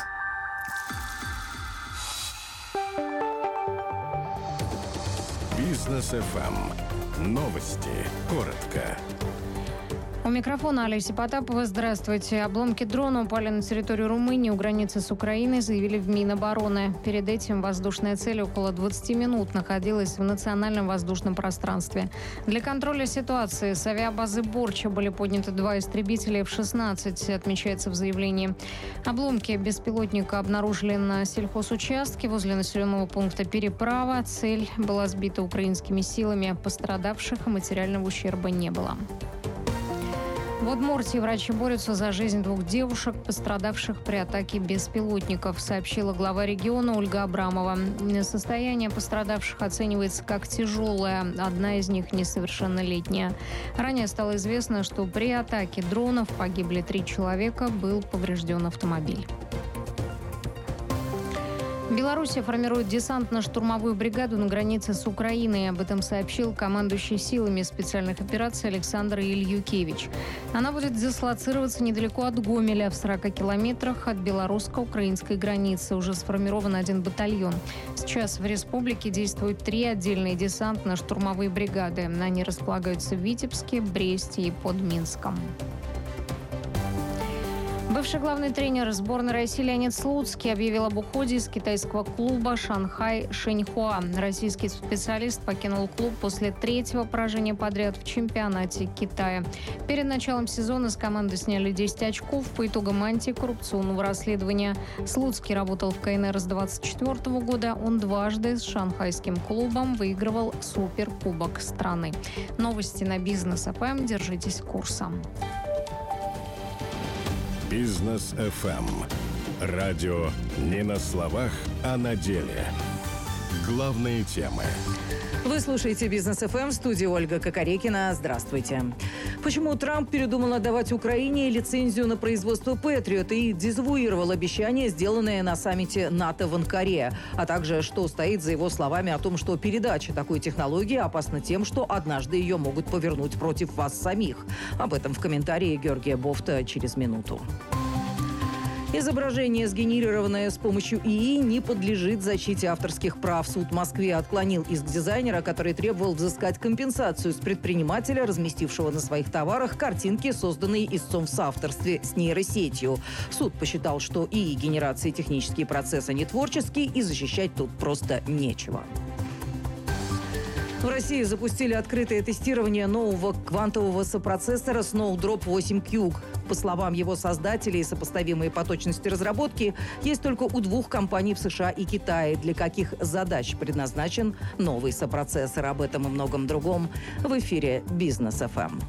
«Бизнес эф эм». Новости. Коротко. У микрофона Олеся Потапова. Здравствуйте. Обломки дрона упали на территорию Румынии у границы с Украиной, заявили в Минобороны. Перед этим воздушная цель около двадцати минут находилась в национальном воздушном пространстве. Для контроля ситуации с авиабазы Борча были подняты два истребителя эф шестнадцать, отмечается в заявлении. Обломки беспилотника обнаружили на сельхозучастке возле населенного пункта Переправа. Цель была сбита украинскими силами. Пострадавших и материального ущерба не было. В Удмуртии врачи борются за жизнь двух девушек, пострадавших при атаке беспилотников, сообщила глава региона Ольга Абрамова. Состояние пострадавших оценивается как тяжелое. Одна из них несовершеннолетняя. Ранее стало известно, что при атаке дронов погибли три человека, был поврежден автомобиль. Белоруссия формирует десантно-штурмовую бригаду на границе с Украиной. Об этом сообщил командующий силами специальных операций Александр Ильюкевич. Она будет дислоцироваться недалеко от Гомеля, в сорока километрах от белорусско-украинской границы. Уже сформирован один батальон. Сейчас в республике действуют три отдельные десантно-штурмовые бригады. Они располагаются в Витебске, Бресте и под Минском. Бывший главный тренер сборной России Леонид Слуцкий объявил об уходе из китайского клуба «Шанхай Шэньхуа». Российский специалист покинул клуб после третьего поражения подряд в чемпионате Китая. Перед началом сезона с команды сняли десять очков по итогам антикоррупционного расследования. Слуцкий работал в ка эн эр с двадцать четвёртого года. Он дважды с шанхайским клубом выигрывал суперкубок страны. Новости на Бизнес эф эм. Держитесь курса. Бизнес эф эм. Радио не на словах, а на деле. Главные темы. Вы слушаете Бизнес эф эм, в студии Ольга Кокорекина. Здравствуйте. Почему Трамп передумал отдавать Украине лицензию на производство Патриот и дезавуировал обещание, сделанное на саммите НАТО в Анкаре, а также что стоит за его словами о том, что передача такой технологии опасна тем, что однажды ее могут повернуть против вас самих. Об этом в комментарии Георгия Бофта через минуту. Изображение, сгенерированное с помощью ИИ, не подлежит защите авторских прав. Суд в Москве отклонил иск дизайнера, который требовал взыскать компенсацию с предпринимателя, разместившего на своих товарах картинки, созданные истцом в соавторстве с нейросетью. Суд посчитал, что ИИ-генерация технические процессы не творческие, и защищать тут просто нечего. В России запустили открытое тестирование нового квантового сопроцессора Snowdrop восемь Q. По словам его создателей, сопоставимые по точности разработки есть только у двух компаний в США и Китае. Для каких задач предназначен новый сопроцессор? Об этом и многом другом в эфире Бизнес эф эм.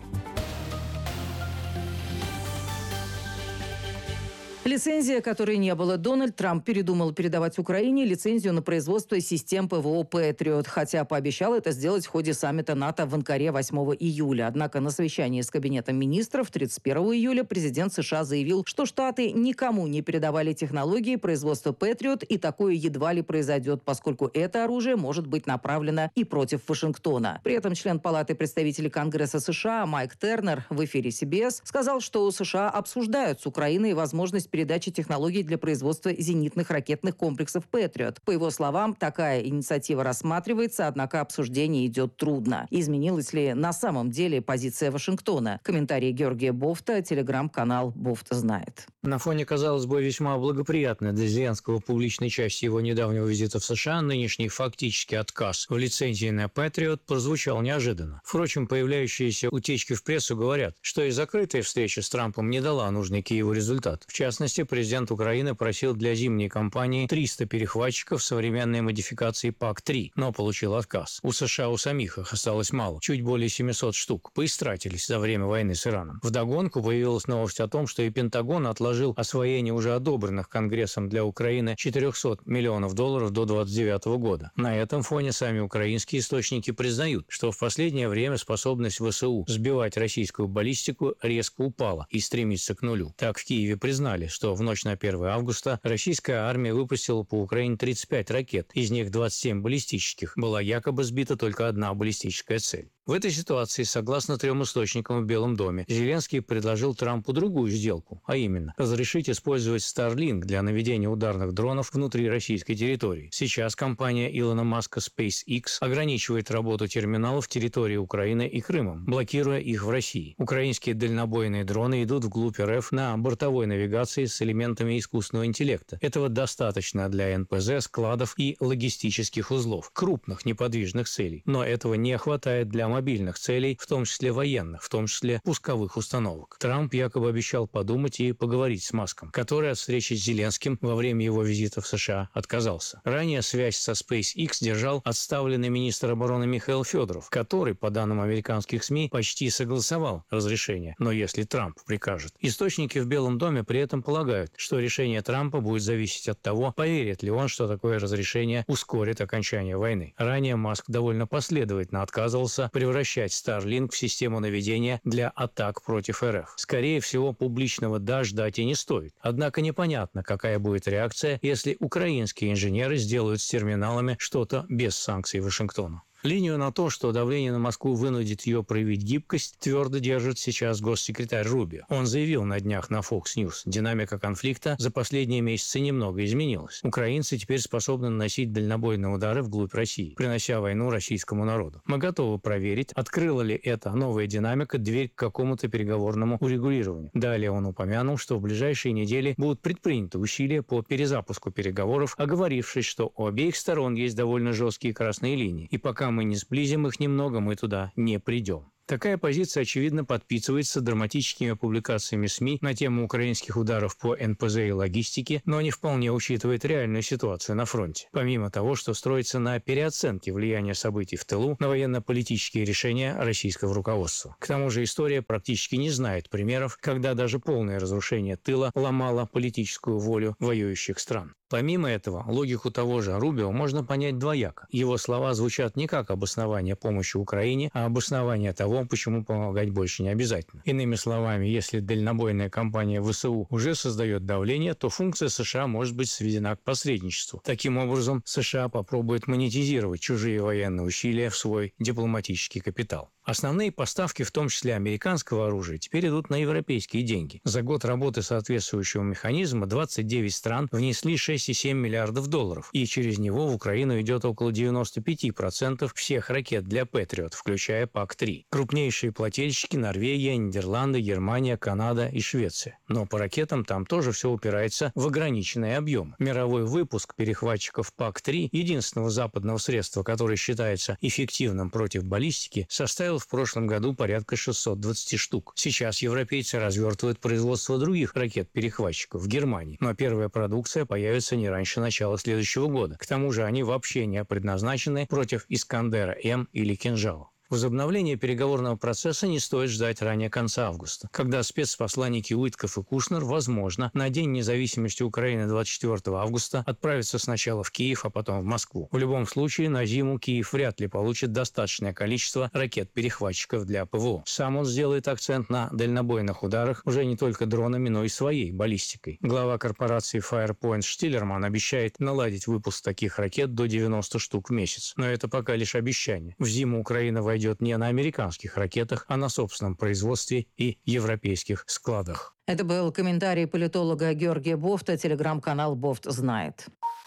Лицензия, которой не было. Дональд Трамп передумал передавать Украине лицензию на производство систем ПВО «Патриот», хотя пообещал это сделать в ходе саммита НАТО в Анкаре восьмого июля. Однако на совещании с Кабинетом министров тридцать первого июля президент США заявил, что Штаты никому не передавали технологии производства «Патриот», и такое едва ли произойдет, поскольку это оружие может быть направлено и против Вашингтона. При этом член Палаты представителей Конгресса США Майк Тернер в эфире си би эс сказал, что у США обсуждают с Украиной возможность передачи технологий для производства зенитных ракетных комплексов «Патриот». По его словам, такая инициатива рассматривается, однако обсуждение идет трудно. Изменилась ли на самом деле позиция Вашингтона? Комментарий Георгия Бофта, телеграм-канал «Бофта знает». На фоне, казалось бы, весьма благоприятной для Зеленского публичной части его недавнего визита в США, нынешний фактический отказ в лицензии на «Патриот» прозвучал неожиданно. Впрочем, появляющиеся утечки в прессу говорят, что и закрытая встреча с Трампом не дала нужный Киеву результат. В частности, президент Украины просил для зимней кампании триста перехватчиков современной модификации пак три, но получил отказ. У США у самих их осталось мало, чуть более семисот штук. Поистратились за время войны с Ираном. Вдогонку появилась новость о том, что и Пентагон отложил освоение уже одобренных Конгрессом для Украины четырехсот миллионов долларов до двадцать девятого года. На этом фоне сами украинские источники признают, что в последнее время способность ВСУ сбивать российскую баллистику резко упала и стремится к нулю. Так в Киеве признали, что в ночь на первое августа российская армия выпустила по Украине тридцать пять ракет, из них двадцать семь баллистических. Была якобы сбита только одна баллистическая цель. В этой ситуации, согласно трем источникам в Белом доме, Зеленский предложил Трампу другую сделку, а именно разрешить использовать Starlink для наведения ударных дронов внутри российской территории. Сейчас компания Илона Маска SpaceX ограничивает работу терминалов территории Украины и Крымом, блокируя их в России. Украинские дальнобойные дроны идут вглубь РФ на бортовой навигации с элементами искусственного интеллекта. Этого достаточно для эн пэ зэ, складов и логистических узлов, крупных неподвижных целей. Но этого не хватает для мобильных целей, в том числе военных, в том числе пусковых установок. Трамп якобы обещал подумать и поговорить с Маском, который от встречи с Зеленским во время его визита в США отказался. Ранее связь со SpaceX держал отставленный министр обороны Михаил Федоров, который, по данным американских СМИ, почти согласовал разрешение, но если Трамп прикажет. Источники в Белом доме при этом полагают, что решение Трампа будет зависеть от того, поверит ли он, что такое разрешение ускорит окончание войны. Ранее Маск довольно последовательно отказывался превращать Starlink в систему наведения для атак против РФ. Скорее всего, публичного «да» ждать и не стоит. Однако непонятно, какая будет реакция, если украинские инженеры сделают с терминалами что-то без санкций Вашингтона. Линию на то, что давление на Москву вынудит ее проявить гибкость, твердо держит сейчас госсекретарь Рубио. Он заявил на днях на Fox News, динамика конфликта за последние месяцы немного изменилась. Украинцы теперь способны наносить дальнобойные удары вглубь России, принося войну российскому народу. Мы готовы проверить, открыла ли эта новая динамика дверь к какому-то переговорному урегулированию. Далее он упомянул, что в ближайшие недели будут предприняты усилия по перезапуску переговоров, оговорившись, что у обеих сторон есть довольно жесткие красные линии, и пока мы не сблизим их немного, мы туда не придем. Такая позиция, очевидно, подпитывается драматическими публикациями СМИ на тему украинских ударов по эн пэ зэ и логистике, но не вполне учитывает реальную ситуацию на фронте. Помимо того, что строится на переоценке влияния событий в тылу на военно-политические решения российского руководства. К тому же история практически не знает примеров, когда даже полное разрушение тыла ломало политическую волю воюющих стран. Помимо этого, логику того же Рубио можно понять двояко. Его слова звучат не как обоснование помощи Украине, а обоснование того, почему помогать больше не обязательно. Иными словами, если дальнобойная кампания вэ эс у уже создает давление, то функция США может быть сведена к посредничеству. Таким образом, США попробует монетизировать чужие военные усилия в свой дипломатический капитал. Основные поставки, в том числе американского оружия, теперь идут на европейские деньги. За год работы соответствующего механизма двадцать девять стран внесли шесть целых семь миллиардов долларов, и через него в Украину идет около девяносто пять процентов всех ракет для Патриот, включая пак три. Крупнейшие плательщики – Норвегия, Нидерланды, Германия, Канада и Швеция. Но по ракетам там тоже все упирается в ограниченные объемы. Мировой выпуск перехватчиков пак три, единственного западного средства, которое считается эффективным против баллистики, составил в прошлом году порядка шестьсот двадцать штук. Сейчас европейцы развертывают производство других ракет-перехватчиков в Германии, но первая продукция появится не раньше начала следующего года. К тому же они вообще не предназначены против Искандера-М или Кинжала. Возобновление переговорного процесса не стоит ждать ранее конца августа, когда спецпосланники Уитков и Кушнер, возможно, на День независимости Украины двадцать четвёртого августа отправятся сначала в Киев, а потом в Москву. В любом случае, на зиму Киев вряд ли получит достаточное количество ракет-перехватчиков для пэ вэ о. Сам он сделает акцент на дальнобойных ударах уже не только дронами, но и своей баллистикой. Глава корпорации Firepoint Штиллерман обещает наладить выпуск таких ракет до девяноста штук в месяц. Но это пока лишь обещание. В зиму Украина войдет идет не на американских ракетах, а на собственном производстве и европейских складах. Это был комментарий политолога Георгия Бофта, телеграм-канал «Бофт знает».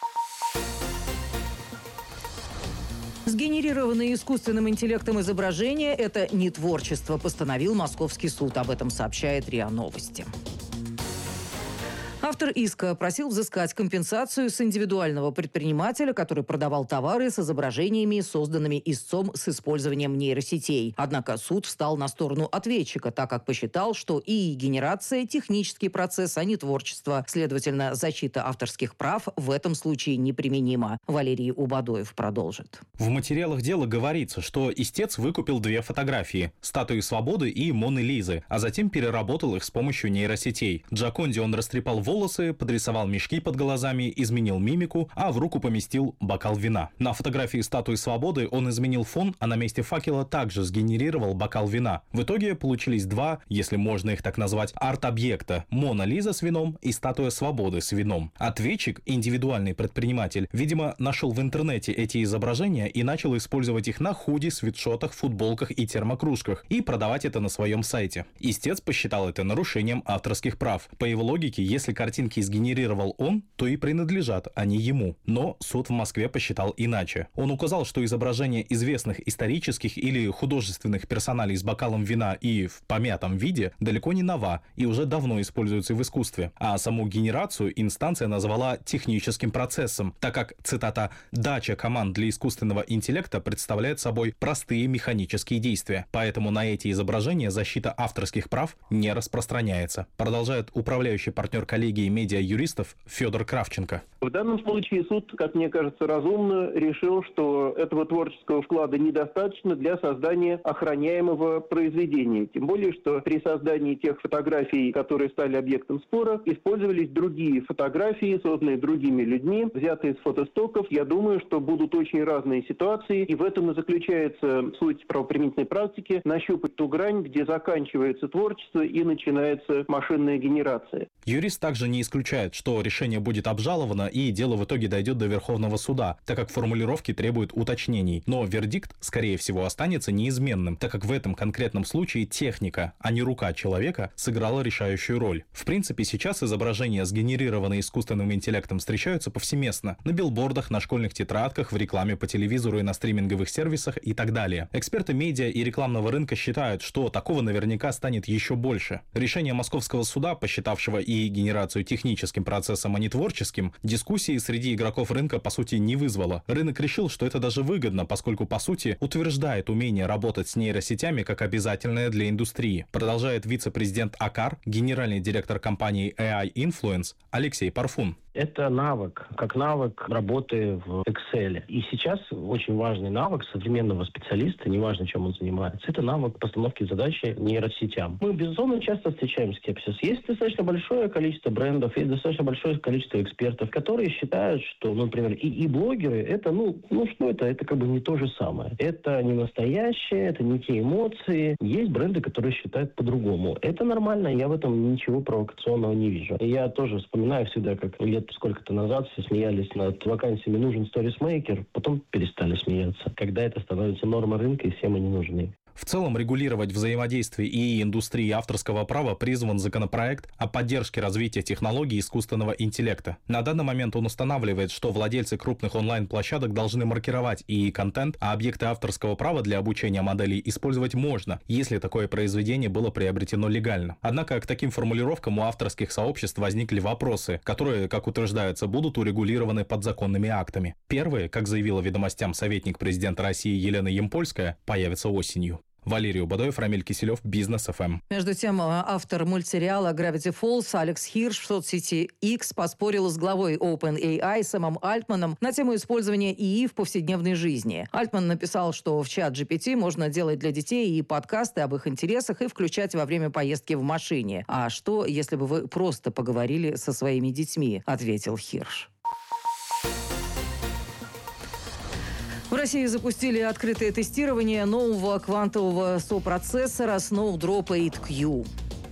Сгенерированные искусственным интеллектом изображения – это не творчество, постановил Московский суд. Об этом сообщает РИА Новости. Автор иска просил взыскать компенсацию с индивидуального предпринимателя, который продавал товары с изображениями, созданными истцом с использованием нейросетей. Однако суд встал на сторону ответчика, так как посчитал, что ИИ-генерация – технический процесс, а не творчество. Следовательно, защита авторских прав в этом случае неприменима. Валерий Убадоев продолжит. В материалах дела говорится, что истец выкупил две фотографии – статуи Свободы и Моны Лизы, а затем переработал их с помощью нейросетей. Джоконде он растрепал волосы, волосы, подрисовал мешки под глазами, изменил мимику, а в руку поместил бокал вина. На фотографии статуи свободы он изменил фон, а на месте факела также сгенерировал бокал вина. В итоге получились два, если можно их так назвать, арт-объекта: Мона Лиза с вином и статуя свободы с вином. Ответчик, индивидуальный предприниматель, видимо, нашел в интернете эти изображения и начал использовать их на худи, свитшотах, футболках и термокружках и продавать это на своем сайте. Истец посчитал это нарушением авторских прав. По его логике, если картинки сгенерировал он, то и принадлежат они ему. Но суд в Москве посчитал иначе. Он указал, что изображение известных исторических или художественных персоналей с бокалом вина и в помятом виде далеко не нова и уже давно используется в искусстве. А саму генерацию инстанция назвала техническим процессом, так как, цитата, «дача команд для искусственного интеллекта представляет собой простые механические действия, поэтому на эти изображения защита авторских прав не распространяется», продолжает управляющий партнер коллегии медиа-юристов Федор Кравченко. В данном случае суд, как мне кажется, разумно решил, что этого творческого вклада недостаточно для создания охраняемого произведения. Тем более, что при создании тех фотографий, которые стали объектом спора, использовались другие фотографии, созданные другими людьми, взятые из фотостоков. Я думаю, что будут очень разные ситуации, и в этом и заключается суть правоприменительной практики – нащупать ту грань, где заканчивается творчество и начинается машинная генерация. Юрист также не исключает, что решение будет обжаловано и дело в итоге дойдет до Верховного суда, так как формулировки требуют уточнений. Но вердикт, скорее всего, останется неизменным, так как в этом конкретном случае техника, а не рука человека, сыграла решающую роль. В принципе, сейчас изображения, сгенерированные искусственным интеллектом, встречаются повсеместно. На билбордах, на школьных тетрадках, в рекламе по телевизору и на стриминговых сервисах и так далее. Эксперты медиа и рекламного рынка считают, что такого наверняка станет еще больше. Решение Московского суда, посчитавшего и генерацию техническим процессом, а не творческим, дискуссии среди игроков рынка по сути не вызвало. Рынок решил, что это даже выгодно, поскольку по сути утверждает умение работать с нейросетями как обязательное для индустрии. Продолжает вице-президент АКАР, генеральный директор компании эй ай Influence Алексей Парфун. Это навык, как навык работы в Excel. И сейчас очень важный навык современного специалиста, неважно, чем он занимается, это навык постановки задачи нейросетям. Мы, безусловно, часто встречаем скепсис. Есть достаточно большое количество брендов, есть достаточно большое количество экспертов, которые считают, что, ну, например, и, и блогеры, это, ну, ну, что это? Это как бы не то же самое. Это не настоящее, это не те эмоции. Есть бренды, которые считают по-другому. Это нормально, я в этом ничего провокационного не вижу. И я тоже вспоминаю всегда, как лет сколько-то назад все смеялись над вакансиями «нужен сторисмейкер», потом перестали смеяться, когда это становится нормой рынка и всем они нужны. В целом, регулировать взаимодействие и индустрии авторского права призван законопроект о поддержке развития технологий искусственного интеллекта. На данный момент он устанавливает, что владельцы крупных онлайн-площадок должны маркировать и контент, а объекты авторского права для обучения моделей использовать можно, если такое произведение было приобретено легально. Однако к таким формулировкам у авторских сообществ возникли вопросы, которые, как утверждается, будут урегулированы подзаконными актами. Первые, как заявила «Ведомостям» советник президента России Елена Ямпольская, появятся осенью. Валерий Убадаев, Рамиль Киселев, Бизнес эф эм. Между тем, автор мультсериала Gravity Falls Алекс Хирш в соцсети X поспорил с главой OpenAI Сэмом Альтманом на тему использования ИИ в повседневной жизни. Альтман написал, что в чат джи пи ти можно делать для детей и подкасты об их интересах и включать во время поездки в машине. А что, если бы вы просто поговорили со своими детьми, ответил Хирш. В России запустили открытое тестирование нового квантового сопроцессора Snowdrop восемь кью.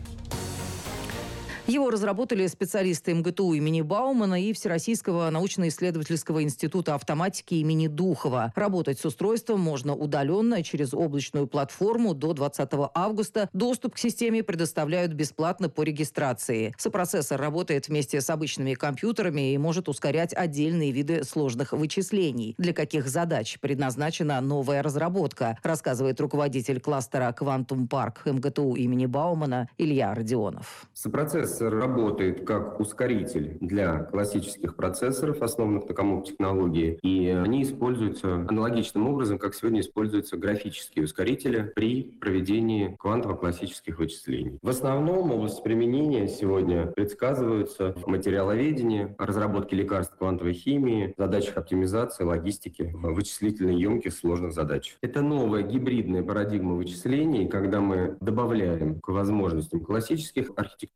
Его разработали специалисты эм гэ тэ у имени Баумана и Всероссийского научно-исследовательского института автоматики имени Духова. Работать с устройством можно удаленно через облачную платформу до двадцатого августа. Доступ к системе предоставляют бесплатно по регистрации. Сопроцессор работает вместе с обычными компьютерами и может ускорять отдельные виды сложных вычислений. Для каких задач предназначена новая разработка, рассказывает руководитель кластера Quantum Park эм гэ тэ у имени Баумана Илья Родионов. Сопроцессор работает как ускоритель для классических процессоров, основанных на коммуп-технологии, и они используются аналогичным образом, как сегодня используются графические ускорители при проведении квантово-классических вычислений. В основном области применения сегодня предсказываются в материаловедении, разработке лекарств квантовой химии, задачах оптимизации, логистики, вычислительно емких сложных задач. Это новая гибридная парадигма вычислений, когда мы добавляем к возможностям классических архитектур, но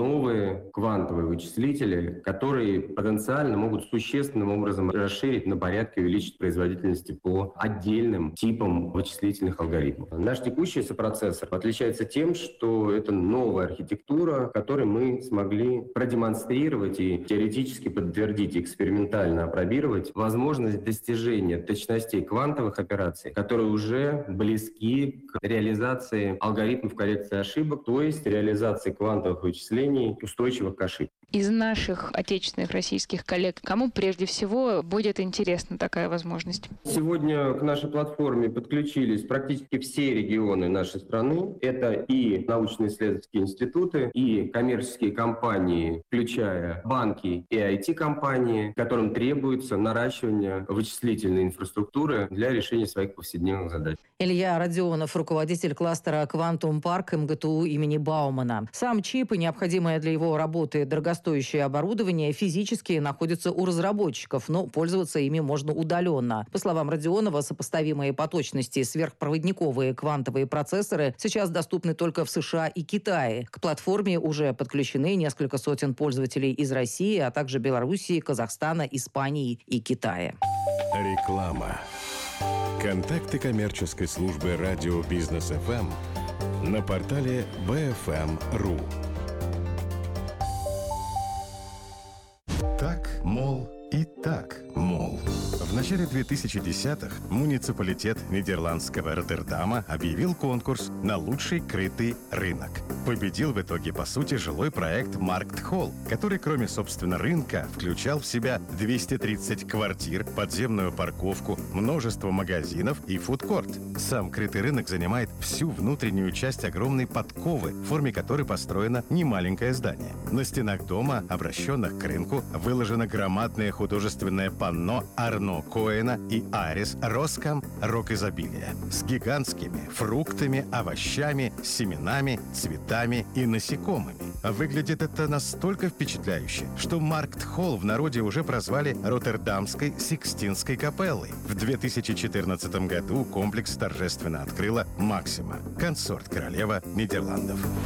новые квантовые вычислители, которые потенциально могут существенным образом расширить на порядке и увеличить производительность по отдельным типам вычислительных алгоритмов. Наш текущий сопроцессор отличается тем, что это новая архитектура, которой мы смогли продемонстрировать и теоретически подтвердить, экспериментально опробировать возможность достижения точностей квантовых операций, которые уже близки к реализации алгоритмов коррекции ошибок, то есть реализации квантовых вычислений, устойчивых к ошибкам. Из наших отечественных российских коллег, кому прежде всего будет интересна такая возможность? Сегодня к нашей платформе подключились практически все регионы нашей страны. Это и научно-исследовательские институты, и коммерческие компании, включая банки и ай ти-компании, которым требуется наращивание вычислительной инфраструктуры для решения своих повседневных задач. Илья Родионов, руководитель кластера «Квантум Парк» эм гэ тэ у имени Баумана. Сам чип и необходимое для его работы дорогостоящее оборудование физически находятся у разработчиков, но пользоваться ими можно удаленно. По словам Родионова, сопоставимые по точности сверхпроводниковые квантовые процессоры сейчас доступны только в США и Китае. К платформе уже подключены несколько сотен пользователей из России, а также Белоруссии, Казахстана, Испании и Китая. Реклама. Контакты коммерческой службы радио Бизнес эф эм на портале би эф эм точка ру. Так, мол, и так, мол. В начале две тысячи десятых муниципалитет нидерландского Роттердама объявил конкурс на лучший крытый рынок. Победил в итоге, по сути, жилой проект Маркт Холл, который, кроме, собственно, рынка, включал в себя двести тридцать квартир, подземную парковку, множество магазинов и фудкорт. Сам крытый рынок занимает всю внутреннюю часть огромной подковы, в форме которой построено немаленькое здание. На стенах дома, обращенных к рынку, выложено громадное художественное панно Арно Коэна и Арис Роскам «Рок изобилия» с гигантскими фруктами, овощами, семенами, цветами и насекомыми. Выглядит это настолько впечатляюще, что Маркт Холл в народе уже прозвали Роттердамской Сикстинской капеллой. В две тысячи четырнадцатом году комплекс торжественно открыла Максима, консорт королева Нидерландов.